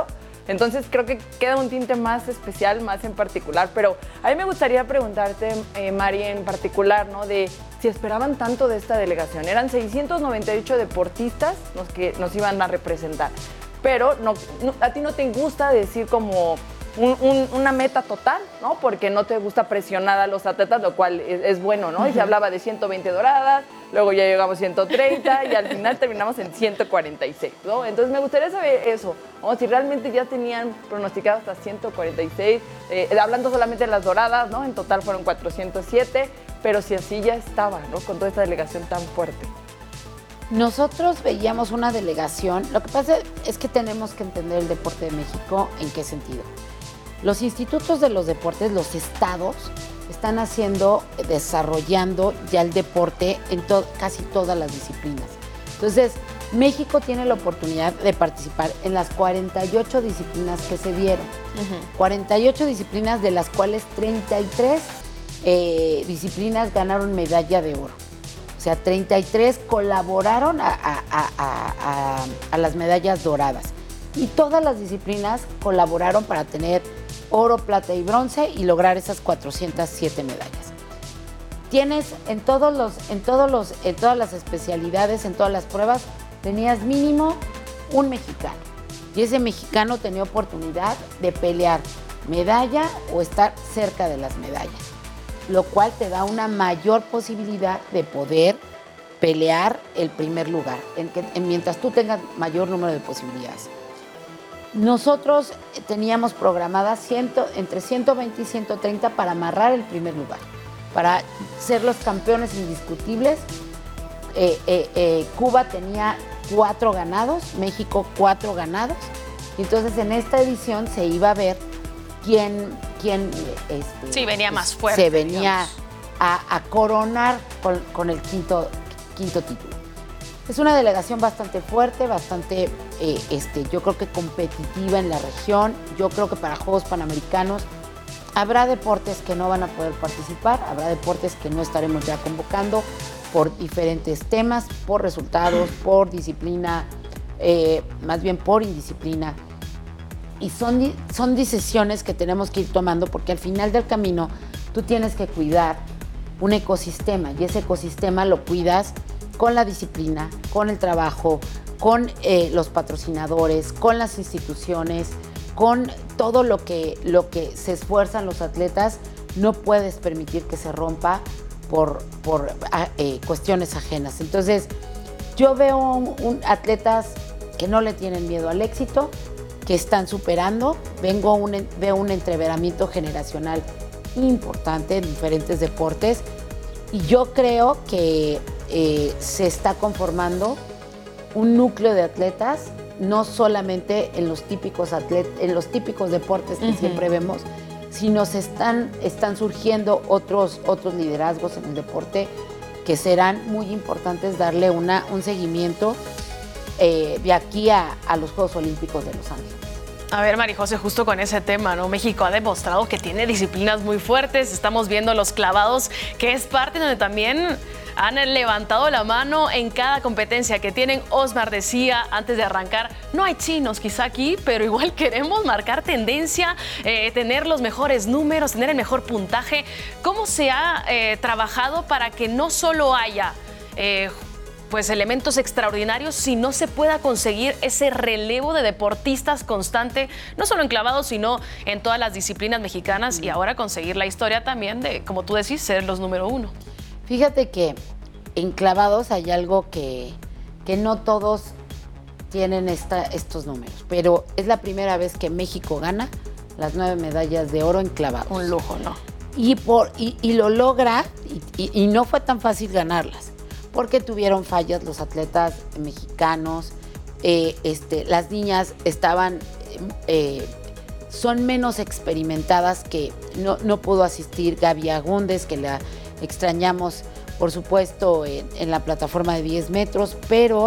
Speaker 16: Entonces creo que queda un tinte más especial, más en particular. Pero a mí me gustaría preguntarte, eh, Mari, en particular, ¿no? De si esperaban tanto de esta delegación. Eran seiscientos noventa y ocho deportistas los que nos iban a representar. Pero no, no, a ti no te gusta decir como un, un, una meta total, ¿no? Porque no te gusta presionar a los atletas, lo cual es, es bueno, ¿no? Uh-huh. Y se hablaba de ciento veinte doradas, luego ya llegamos a ciento treinta y al final terminamos en ciento cuarenta y seis, ¿no? Entonces me gustaría saber eso, ¿no? Si realmente ya tenían pronosticado hasta ciento cuarenta y seis, eh, hablando solamente de las doradas, ¿no? En total fueron cuatrocientos siete, pero si así ya estaba, ¿no? Con toda esta delegación tan fuerte.
Speaker 15: Nosotros veíamos una delegación, lo que pasa es que tenemos que entender el deporte de México, ¿en qué sentido? Los institutos de los deportes, los estados, están haciendo, desarrollando ya el deporte en to- casi todas las disciplinas. Entonces, México tiene la oportunidad de participar en las cuarenta y ocho disciplinas que se dieron. Uh-huh. cuarenta y ocho disciplinas, de las cuales treinta y tres eh, disciplinas ganaron medalla de oro. O sea, treinta y tres colaboraron a, a, a, a, a las medallas doradas. Y todas las disciplinas colaboraron para tener oro, plata y bronce y lograr esas cuatrocientas siete medallas. Tienes en todos los, en todos los, en todas las especialidades, en todas las pruebas, tenías mínimo un mexicano. Y ese mexicano tenía oportunidad de pelear medalla o estar cerca de las medallas, lo cual te da una mayor posibilidad de poder pelear el primer lugar, en que, en, mientras tú tengas mayor número de posibilidades. Nosotros teníamos programadas ciento, entre ciento veinte y ciento treinta para amarrar el primer lugar, para ser los campeones indiscutibles. Eh, eh, eh, Cuba tenía cuatro ganados, México cuatro ganados, y entonces en esta edición se iba a ver quién, quién este,
Speaker 6: sí, venía más fuerte,
Speaker 15: se venía a, a coronar con, con el quinto, quinto título. Es una delegación bastante fuerte, bastante, eh, este, yo creo que competitiva en la región. Yo creo que para Juegos Panamericanos habrá deportes que no van a poder participar, habrá deportes que no estaremos ya convocando por diferentes temas, por resultados, por disciplina, eh, más bien por indisciplina. Y son, son decisiones que tenemos que ir tomando porque al final del camino tú tienes que cuidar un ecosistema y ese ecosistema lo cuidas con la disciplina, con el trabajo, con eh, los patrocinadores, con las instituciones, con todo lo que, lo que se esfuerzan los atletas. No puedes permitir que se rompa por, por eh, cuestiones ajenas. Entonces, yo veo un, un atletas que no le tienen miedo al éxito, que están superando. Vengo un, veo un entreveramiento generacional importante en diferentes deportes y yo creo que Eh, se está conformando un núcleo de atletas, no solamente en los típicos, atlet- en los típicos deportes que uh-huh. siempre vemos, sino se están, están surgiendo otros, otros liderazgos en el deporte que serán muy importantes darle una, un seguimiento eh, de aquí a, a los Juegos Olímpicos de Los Ángeles.
Speaker 6: A ver, María José, justo con ese tema, ¿no? México ha demostrado que tiene disciplinas muy fuertes. Estamos viendo los clavados, que es parte donde también han levantado la mano en cada competencia que tienen. Osmar decía antes de arrancar, no hay chinos quizá aquí, pero igual queremos marcar tendencia, eh, tener los mejores números, tener el mejor puntaje. ¿Cómo se ha eh, trabajado para que no solo haya eh, pues elementos extraordinarios, si no se pueda conseguir ese relevo de deportistas constante, no solo en clavados, sino en todas las disciplinas mexicanas, y ahora conseguir la historia también de, como tú decís, ser los número uno?
Speaker 15: Fíjate que en clavados hay algo que, que no todos tienen esta, estos números, pero es la primera vez que México gana las nueve medallas de oro en clavados.
Speaker 6: Un lujo, ¿no?
Speaker 15: Y, por, y, y lo logra, y, y, y no fue tan fácil ganarlas, porque tuvieron fallas los atletas mexicanos, eh, este, las niñas estaban, eh, son menos experimentadas, que no, no pudo asistir Gaby Agúndez, que la extrañamos, por supuesto, en, en la plataforma de diez metros, pero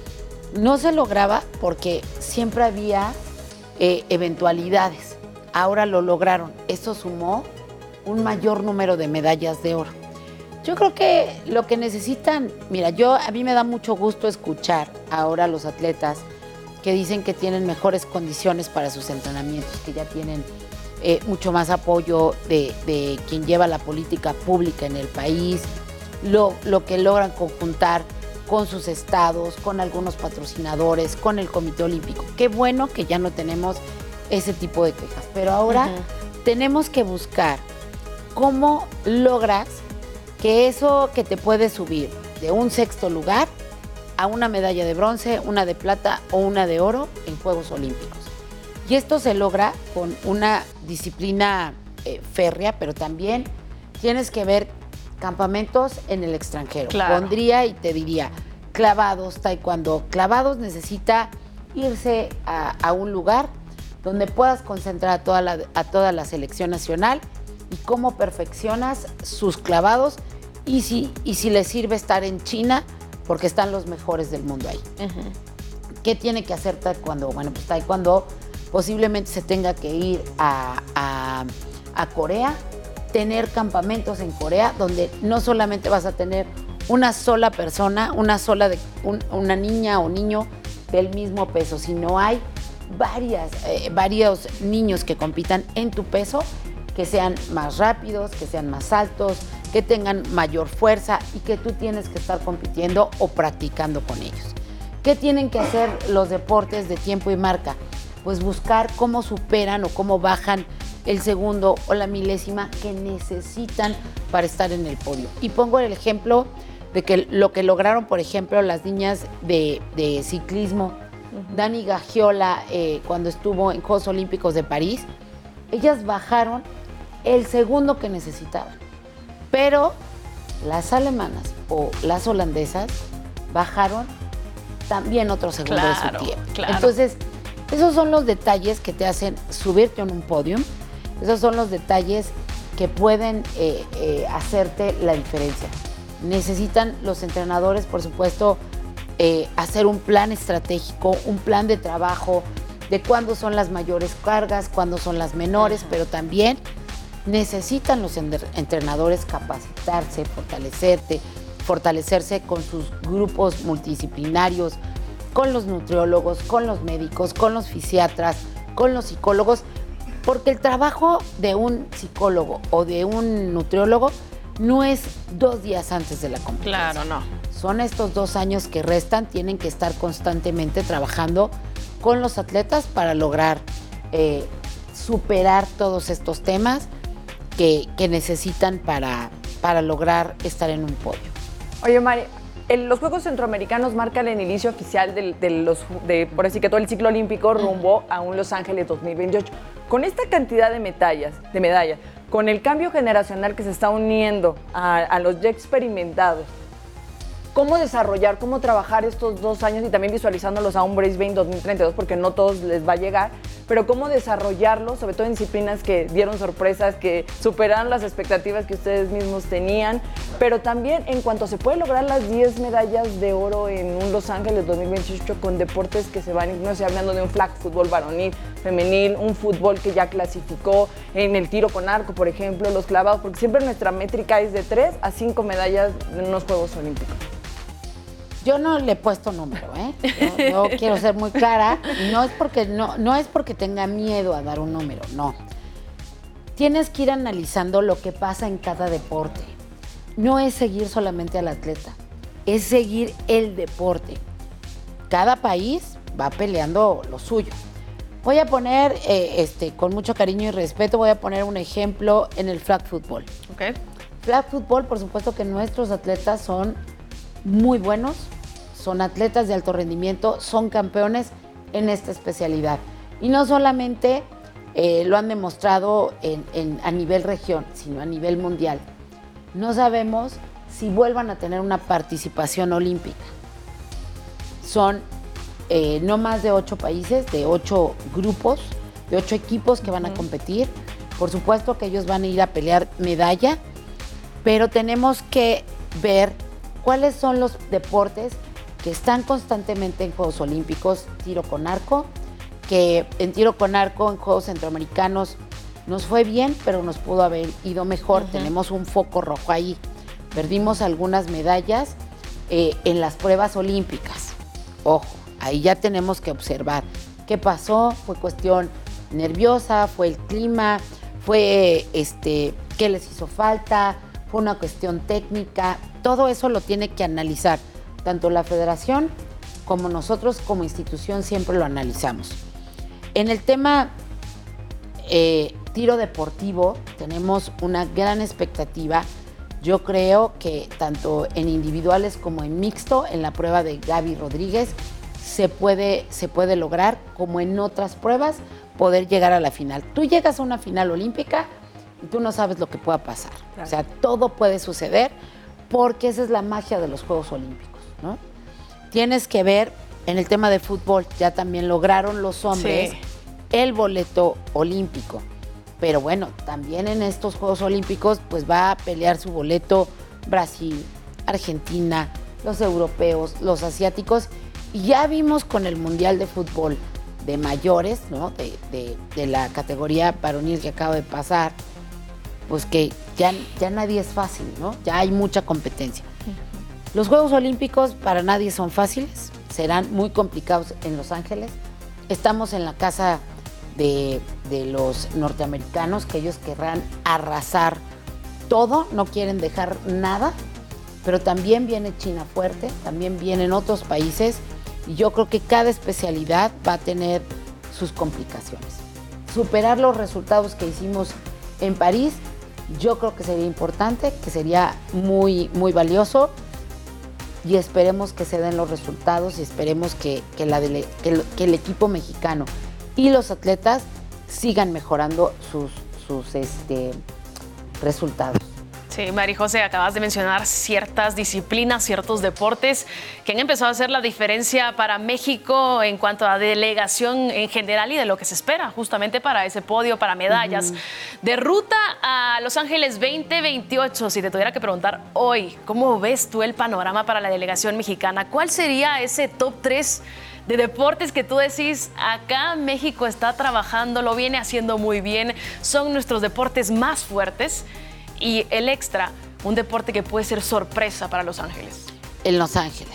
Speaker 15: no se lograba porque siempre había eh, eventualidades. Ahora lo lograron. Eso sumó un mayor número de medallas de oro. Yo creo que lo que necesitan, mira, yo a mí me da mucho gusto escuchar ahora a los atletas que dicen que tienen mejores condiciones para sus entrenamientos, que ya tienen eh, mucho más apoyo de, de quien lleva la política pública en el país, lo, lo que logran conjuntar con sus estados, con algunos patrocinadores, con el Comité Olímpico. Qué bueno que ya no tenemos ese tipo de quejas, pero ahora uh-huh. tenemos que buscar cómo logras que eso que te puede subir de un sexto lugar a una medalla de bronce, una de plata o una de oro en Juegos Olímpicos. Y esto se logra con una disciplina eh, férrea, pero también tienes que ver campamentos en el extranjero.
Speaker 6: Claro.
Speaker 15: Pondría y te diría, clavados, taekwondo. Clavados necesita irse a, a un lugar donde puedas concentrar a toda, la, a toda la selección nacional y cómo perfeccionas sus clavados y si, y si les sirve estar en China, porque están los mejores del mundo ahí. Uh-huh. ¿Qué tiene que hacer taekwondo? Bueno, pues taekwondo posiblemente se tenga que ir a, a, a Corea, tener campamentos en Corea, donde no solamente vas a tener una sola persona, una sola de, un, una niña o niño del mismo peso, sino hay varias, eh, varios niños que compitan en tu peso, que sean más rápidos, que sean más altos, que tengan mayor fuerza y que tú tienes que estar compitiendo o practicando con ellos. ¿Qué tienen que hacer los deportes de tiempo y marca? Pues buscar cómo superan o cómo bajan el segundo o la milésima que necesitan para estar en el podio. Y pongo el ejemplo de que lo que lograron, por ejemplo, las niñas de, de ciclismo, uh-huh. Dani Gagiola, eh, cuando estuvo en Juegos Olímpicos de París, ellas bajaron el segundo que necesitaban. Pero las alemanas o las holandesas bajaron también otro segundo
Speaker 6: claro,
Speaker 15: de su tiempo.
Speaker 6: Claro.
Speaker 15: Entonces, esos son los detalles que te hacen subirte en un podium. Esos son los detalles que pueden eh, eh, hacerte la diferencia. Necesitan los entrenadores, por supuesto, eh, hacer un plan estratégico, un plan de trabajo de cuándo son las mayores cargas, cuándo son las menores, uh-huh. pero también necesitan los entrenadores capacitarse, fortalecerte, fortalecerse con sus grupos multidisciplinarios, con los nutriólogos, con los médicos, con los fisiatras, con los psicólogos, porque el trabajo de un psicólogo o de un nutriólogo no es dos días antes de la competencia.
Speaker 6: Claro, no.
Speaker 15: Son estos dos años que restan, tienen que estar constantemente trabajando con los atletas para lograr eh, superar todos estos temas que, que necesitan para, para lograr estar en un podio.
Speaker 16: Oye, Mari, el, los Juegos Centroamericanos marcan el inicio oficial de, de los, de, por así que todo el ciclo olímpico rumbo a un Los Ángeles dos mil veintiocho. Con esta cantidad de medallas, de medallas, con el cambio generacional que se está uniendo a, a los ya experimentados, ¿cómo desarrollar, cómo trabajar estos dos años y también visualizándolos a un Brisbane dos mil treinta y dos, porque no todos les va a llegar, pero cómo desarrollarlos, sobre todo en disciplinas que dieron sorpresas, que superaron las expectativas que ustedes mismos tenían, pero también en cuanto se puede lograr las diez medallas de oro en un Los Ángeles dos mil veintiocho con deportes que se van, no sé, hablando de un flag fútbol varonil, femenil, un fútbol que ya clasificó, en el tiro con arco, por ejemplo, los clavados, porque siempre nuestra métrica es de tres a cinco medallas en unos Juegos Olímpicos.
Speaker 15: Yo no le he puesto número, ¿eh? Yo, yo quiero ser muy clara. No es porque no, no es porque tenga miedo a dar un número, no. Tienes que ir analizando lo que pasa en cada deporte. No es seguir solamente al atleta, es seguir el deporte. Cada país va peleando lo suyo. Voy a poner, eh, este, con mucho cariño y respeto, voy a poner un ejemplo en el flag football.
Speaker 6: Okay.
Speaker 15: Flag football, por supuesto que nuestros atletas son muy buenos, son atletas de alto rendimiento, son campeones en esta especialidad. Y no solamente eh, lo han demostrado en, en, a nivel región, sino a nivel mundial. No sabemos si vuelvan a tener una participación olímpica. Son eh, no más de ocho países, de ocho grupos, de ocho equipos que van a competir. Por supuesto que ellos van a ir a pelear medalla, pero tenemos que ver cuáles son los deportes que están constantemente en Juegos Olímpicos. Tiro con arco, que en tiro con arco en Juegos Centroamericanos nos fue bien, pero nos pudo haber ido mejor. Uh-huh. Tenemos un foco rojo ahí. Perdimos algunas medallas eh, en las pruebas olímpicas. Ojo, Ahí ya tenemos que observar qué pasó, fue cuestión nerviosa, fue el clima, fue este, qué les hizo falta, fue una cuestión técnica. Todo eso lo tiene que analizar tanto la federación como nosotros como institución siempre lo analizamos. En el tema eh, tiro deportivo tenemos una gran expectativa. Yo creo que tanto en individuales como en mixto, en la prueba de Gaby Rodríguez, se puede, se puede lograr, como en otras pruebas, poder llegar a la final. Tú llegas a una final olímpica y tú no sabes lo que pueda pasar. Claro. O sea, todo puede suceder porque esa es la magia de los Juegos Olímpicos, ¿no? Tienes que ver, en el tema de fútbol, ya también lograron los hombres sí. el boleto olímpico. Pero bueno, también en estos Juegos Olímpicos pues va a pelear su boleto Brasil, Argentina, los europeos, los asiáticos. Y ya vimos con el Mundial de Fútbol de mayores, ¿no? De, de, de la categoría varonil que acaba de pasar, pues que ya, ya nadie es fácil, ¿no? Ya hay mucha competencia. Los Juegos Olímpicos para nadie son fáciles, serán muy complicados en Los Ángeles. Estamos en la casa de, de los norteamericanos, que ellos querrán arrasar todo, no quieren dejar nada, pero también viene China fuerte, también vienen otros países, y yo creo que cada especialidad va a tener sus complicaciones. Superar los resultados que hicimos en París, yo creo que sería importante, que sería muy, muy valioso, y esperemos que se den los resultados y esperemos que, que, la dele, que, el, que el equipo mexicano y los atletas sigan mejorando sus, sus este, resultados.
Speaker 6: Sí, Mari José, acabas de mencionar ciertas disciplinas, ciertos deportes que han empezado a hacer la diferencia para México en cuanto a delegación en general y de lo que se espera justamente para ese podio, para medallas. Uh-huh. De ruta a Los Ángeles veinte veintiocho, si te tuviera que preguntar hoy, ¿cómo ves tú el panorama para la delegación mexicana? ¿Cuál sería ese top tres de deportes que tú decís, acá México está trabajando, lo viene haciendo muy bien, son nuestros deportes más fuertes? Y el extra, un deporte que puede ser sorpresa para Los Ángeles.
Speaker 15: En Los Ángeles.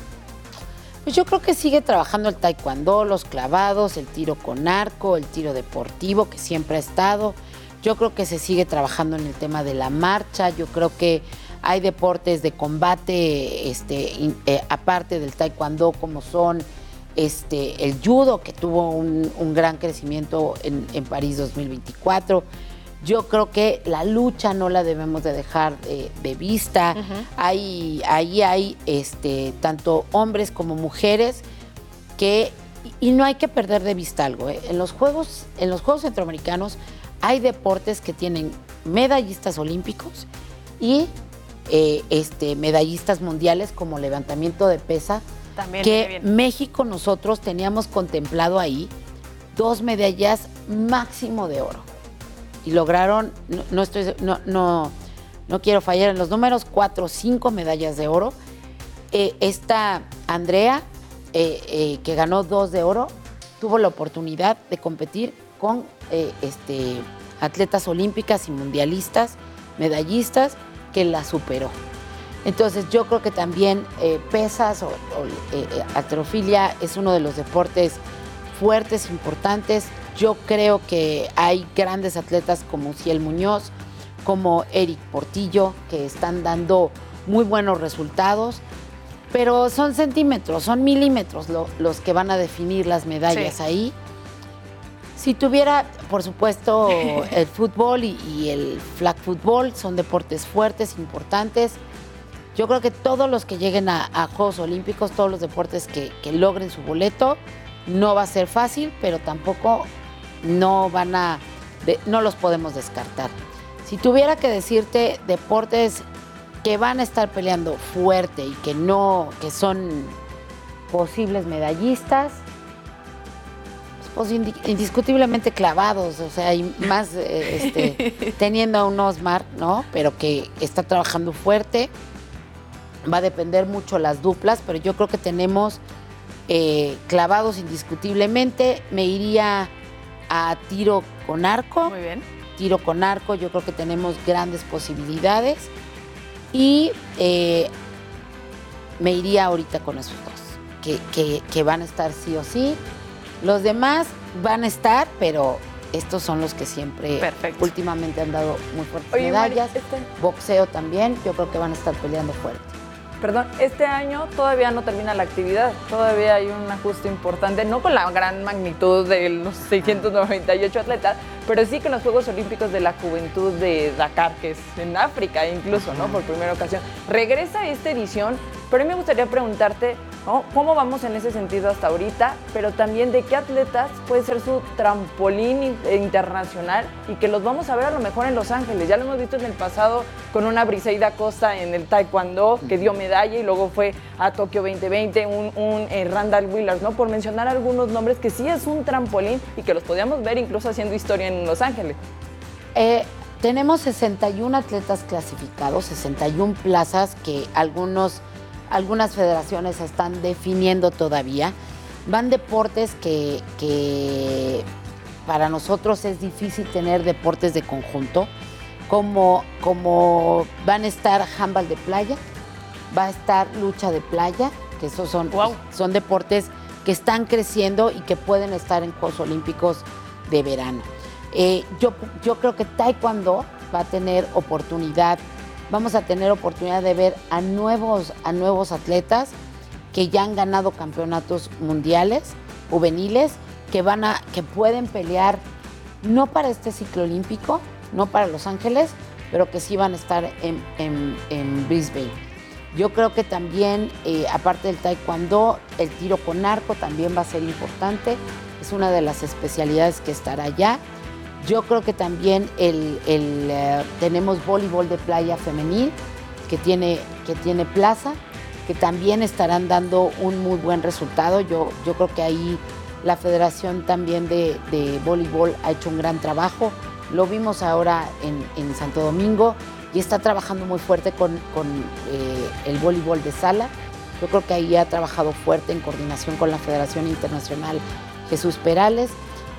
Speaker 15: Pues yo creo que sigue trabajando el taekwondo, los clavados, el tiro con arco, el tiro deportivo, que siempre ha estado. Yo creo que se sigue trabajando en el tema de la marcha. Yo creo que hay deportes de combate, este, eh, aparte del taekwondo, como son este, el judo, que tuvo un, un gran crecimiento en, en París dos mil veinticuatro. Yo creo que la lucha no la debemos de dejar de, de vista. Uh-huh. Ahí hay, hay este, tanto hombres como mujeres que, y no hay que perder de vista algo, ¿eh? En los Juegos, en los Juegos Centroamericanos hay deportes que tienen medallistas olímpicos y eh, este, medallistas mundiales como levantamiento de pesa, también que México nosotros teníamos contemplado ahí dos medallas máximo de oro. Y lograron, no, no, estoy, no, no, no quiero fallar en los números, cuatro o cinco medallas de oro. Eh, esta Andrea, eh, eh, que ganó dos de oro, tuvo la oportunidad de competir con eh, este, atletas olímpicas y mundialistas, medallistas, que la superó. Entonces yo creo que también eh, pesas o, o eh, halterofilia es uno de los deportes fuertes, importantes. Yo creo que hay grandes atletas como Uciel Muñoz, como Eric Portillo, que están dando muy buenos resultados, pero son centímetros, son milímetros lo, los que van a definir las medallas sí. ahí. Si tuviera, por supuesto, el fútbol y, y el flag fútbol, son deportes fuertes, importantes. Yo creo que todos los que lleguen a, a Juegos Olímpicos, todos los deportes que, que logren su boleto, no va a ser fácil, pero tampoco no van a, de, no los podemos descartar. Si tuviera que decirte deportes que van a estar peleando fuerte y que no, que son posibles medallistas, pues indiscutiblemente clavados, o sea, hay más este, teniendo a un Osmar, ¿no? Pero que está trabajando fuerte. Va a depender mucho las duplas, pero yo creo que tenemos eh, clavados indiscutiblemente. Me iría a tiro con arco.
Speaker 6: Muy bien.
Speaker 15: Tiro con arco, yo creo que tenemos grandes posibilidades. Y eh, me iría ahorita con esos dos. que, que, que van a estar sí o sí. Los demás van a estar, pero estos son los que siempre
Speaker 6: Perfecto.
Speaker 15: últimamente han dado muy fuertes
Speaker 16: Oye,
Speaker 15: medallas.
Speaker 16: Mari, este...
Speaker 15: Boxeo también, yo creo que van a estar peleando fuerte.
Speaker 16: Perdón, este año todavía no termina la actividad, todavía hay un ajuste importante, no con la gran magnitud de los seiscientos noventa y ocho atletas, pero sí con los Juegos Olímpicos de la Juventud de Dakar, que es en África incluso, ¿no? Por primera ocasión. Regresa esta edición, pero a mí me gustaría preguntarte, ¿no? ¿Cómo vamos en ese sentido hasta ahorita? Pero también de qué atletas puede ser su trampolín internacional y que los vamos a ver a lo mejor en Los Ángeles. Ya lo hemos visto en el pasado con una Briseida Costa en el taekwondo, que dio medalla y luego fue a Tokio veinte veinte, un, un eh, Randall Willard, ¿no? Por mencionar algunos nombres que sí es un trampolín y que los podíamos ver incluso haciendo historia en Los Ángeles.
Speaker 15: Eh, tenemos sesenta y uno atletas clasificados, sesenta y una plazas que algunos, algunas federaciones están definiendo todavía. Van deportes que, que para nosotros es difícil tener deportes de conjunto, como, como van a estar handball de playa, va a estar lucha de playa, que esos son, wow. son deportes que están creciendo y que pueden estar en Juegos Olímpicos de verano. Eh, yo, yo creo que taekwondo va a tener oportunidad, vamos a tener oportunidad de ver a nuevos, a nuevos atletas que ya han ganado campeonatos mundiales, juveniles, que, van a, que pueden pelear no para este ciclo olímpico, no para Los Ángeles, pero que sí van a estar en, en, en Brisbane. Yo creo que también, eh, aparte del taekwondo, el tiro con arco también va a ser importante, es una de las especialidades que estará allá. Yo creo que también el, el, uh, tenemos voleibol de playa femenil, que tiene, que tiene plaza, que también estarán dando un muy buen resultado. Yo, yo creo que ahí la Federación también de, de Voleibol ha hecho un gran trabajo. Lo vimos ahora en, en Santo Domingo y está trabajando muy fuerte con, con eh, el voleibol de sala. Yo creo que ahí ha trabajado fuerte en coordinación con la Federación Internacional Jesús Perales.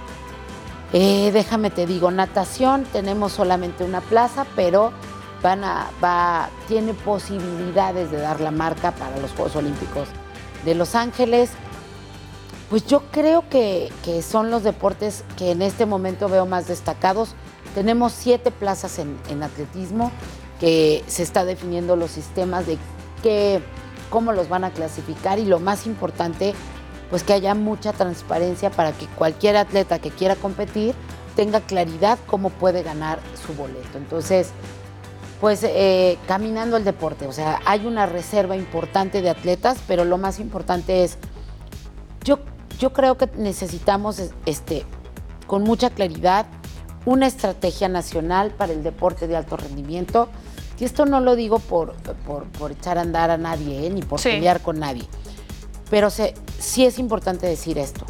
Speaker 15: Eh, déjame te digo, natación, tenemos solamente una plaza, pero van a, va, tiene posibilidades de dar la marca para los Juegos Olímpicos de Los Ángeles. Pues yo creo que, que son los deportes que en este momento veo más destacados. Tenemos siete plazas en, en atletismo, que se está definiendo los sistemas de qué, cómo los van a clasificar y lo más importante, pues que haya mucha transparencia para que cualquier atleta que quiera competir tenga claridad cómo puede ganar su boleto. Entonces, pues eh, caminando el deporte, o sea, hay una reserva importante de atletas, pero lo más importante es, yo, yo creo que necesitamos este, con mucha claridad una estrategia nacional para el deporte de alto rendimiento. Y esto no lo digo por, por, por echar a andar a nadie, ¿eh? Ni por sí. pelear con nadie. Pero se, sí es importante decir esto.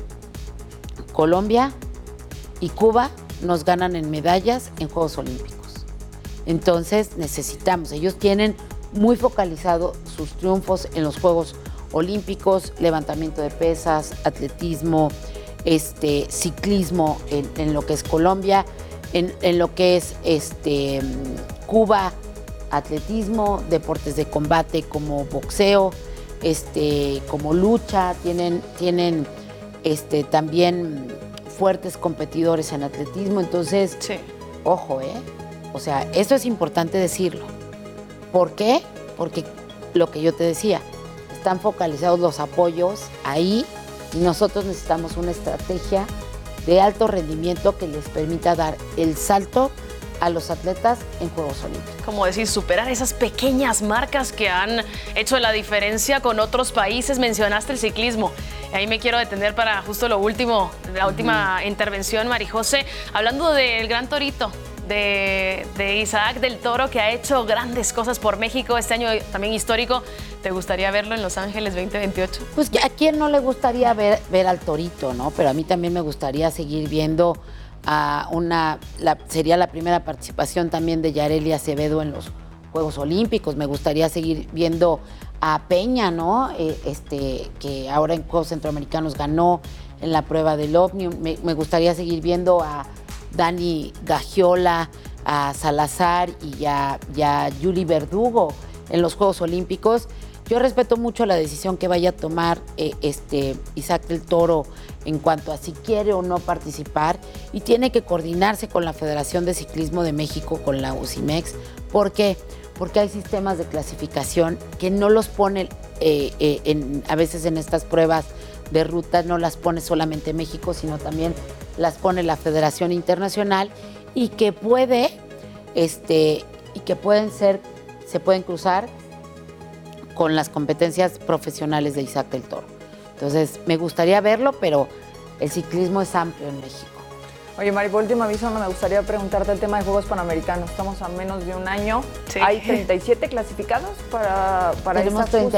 Speaker 15: Colombia y Cuba nos ganan en medallas en Juegos Olímpicos. Entonces necesitamos, ellos tienen muy focalizado sus triunfos en los Juegos Olímpicos, levantamiento de pesas, atletismo, este, ciclismo en, en lo que es Colombia, en, en lo que es este, Cuba, atletismo, deportes de combate como boxeo, este, como lucha, tienen, tienen este, también fuertes competidores en atletismo, entonces, sí. ojo, ¿eh? O sea, eso es importante decirlo. ¿Por qué? Porque lo que yo te decía, están focalizados los apoyos ahí y nosotros necesitamos una estrategia de alto rendimiento que les permita dar el salto a los atletas en Juegos Olímpicos.
Speaker 6: Como decir, superar esas pequeñas marcas que han hecho la diferencia con otros países. Mencionaste el ciclismo. Ahí me quiero detener para justo lo último, la última uh-huh. intervención, Marijose. Hablando del Gran Torito, de, de Isaac del Toro, que ha hecho grandes cosas por México este año también histórico. ¿Te gustaría verlo en Los Ángeles veinte veintiocho?
Speaker 15: Pues a quién no le gustaría ver, ver al Torito, ¿no? Pero a mí también me gustaría seguir viendo a una, la, sería la primera participación también de Yareli Acevedo en los Juegos Olímpicos. Me gustaría seguir viendo a Peña, ¿no? Eh, este, que ahora en Juegos Centroamericanos ganó en la prueba del Omnium. Me, me gustaría seguir viendo a Dani Gagiola, a Salazar y a, y a Yuli Verdugo en los Juegos Olímpicos. Yo respeto mucho la decisión que vaya a tomar eh, este Isaac del Toro en cuanto a si quiere o no participar, y tiene que coordinarse con la Federación de Ciclismo de México, con la UCIMEX. ¿Por qué? Porque hay sistemas de clasificación que no los pone, eh, eh, en, a veces en estas pruebas de ruta, no las pone solamente México, sino también las pone la Federación Internacional, y que puede, este, y que pueden ser, se pueden cruzar con las competencias profesionales de Isaac del Toro. Entonces, me gustaría verlo, pero el ciclismo es amplio en México.
Speaker 16: Oye, Mari, por último aviso, me gustaría preguntarte el tema de Juegos Panamericanos. Estamos a menos de un año.
Speaker 6: Sí.
Speaker 16: ¿Hay treinta y siete clasificados para, para
Speaker 15: Tenemos
Speaker 16: esta justa?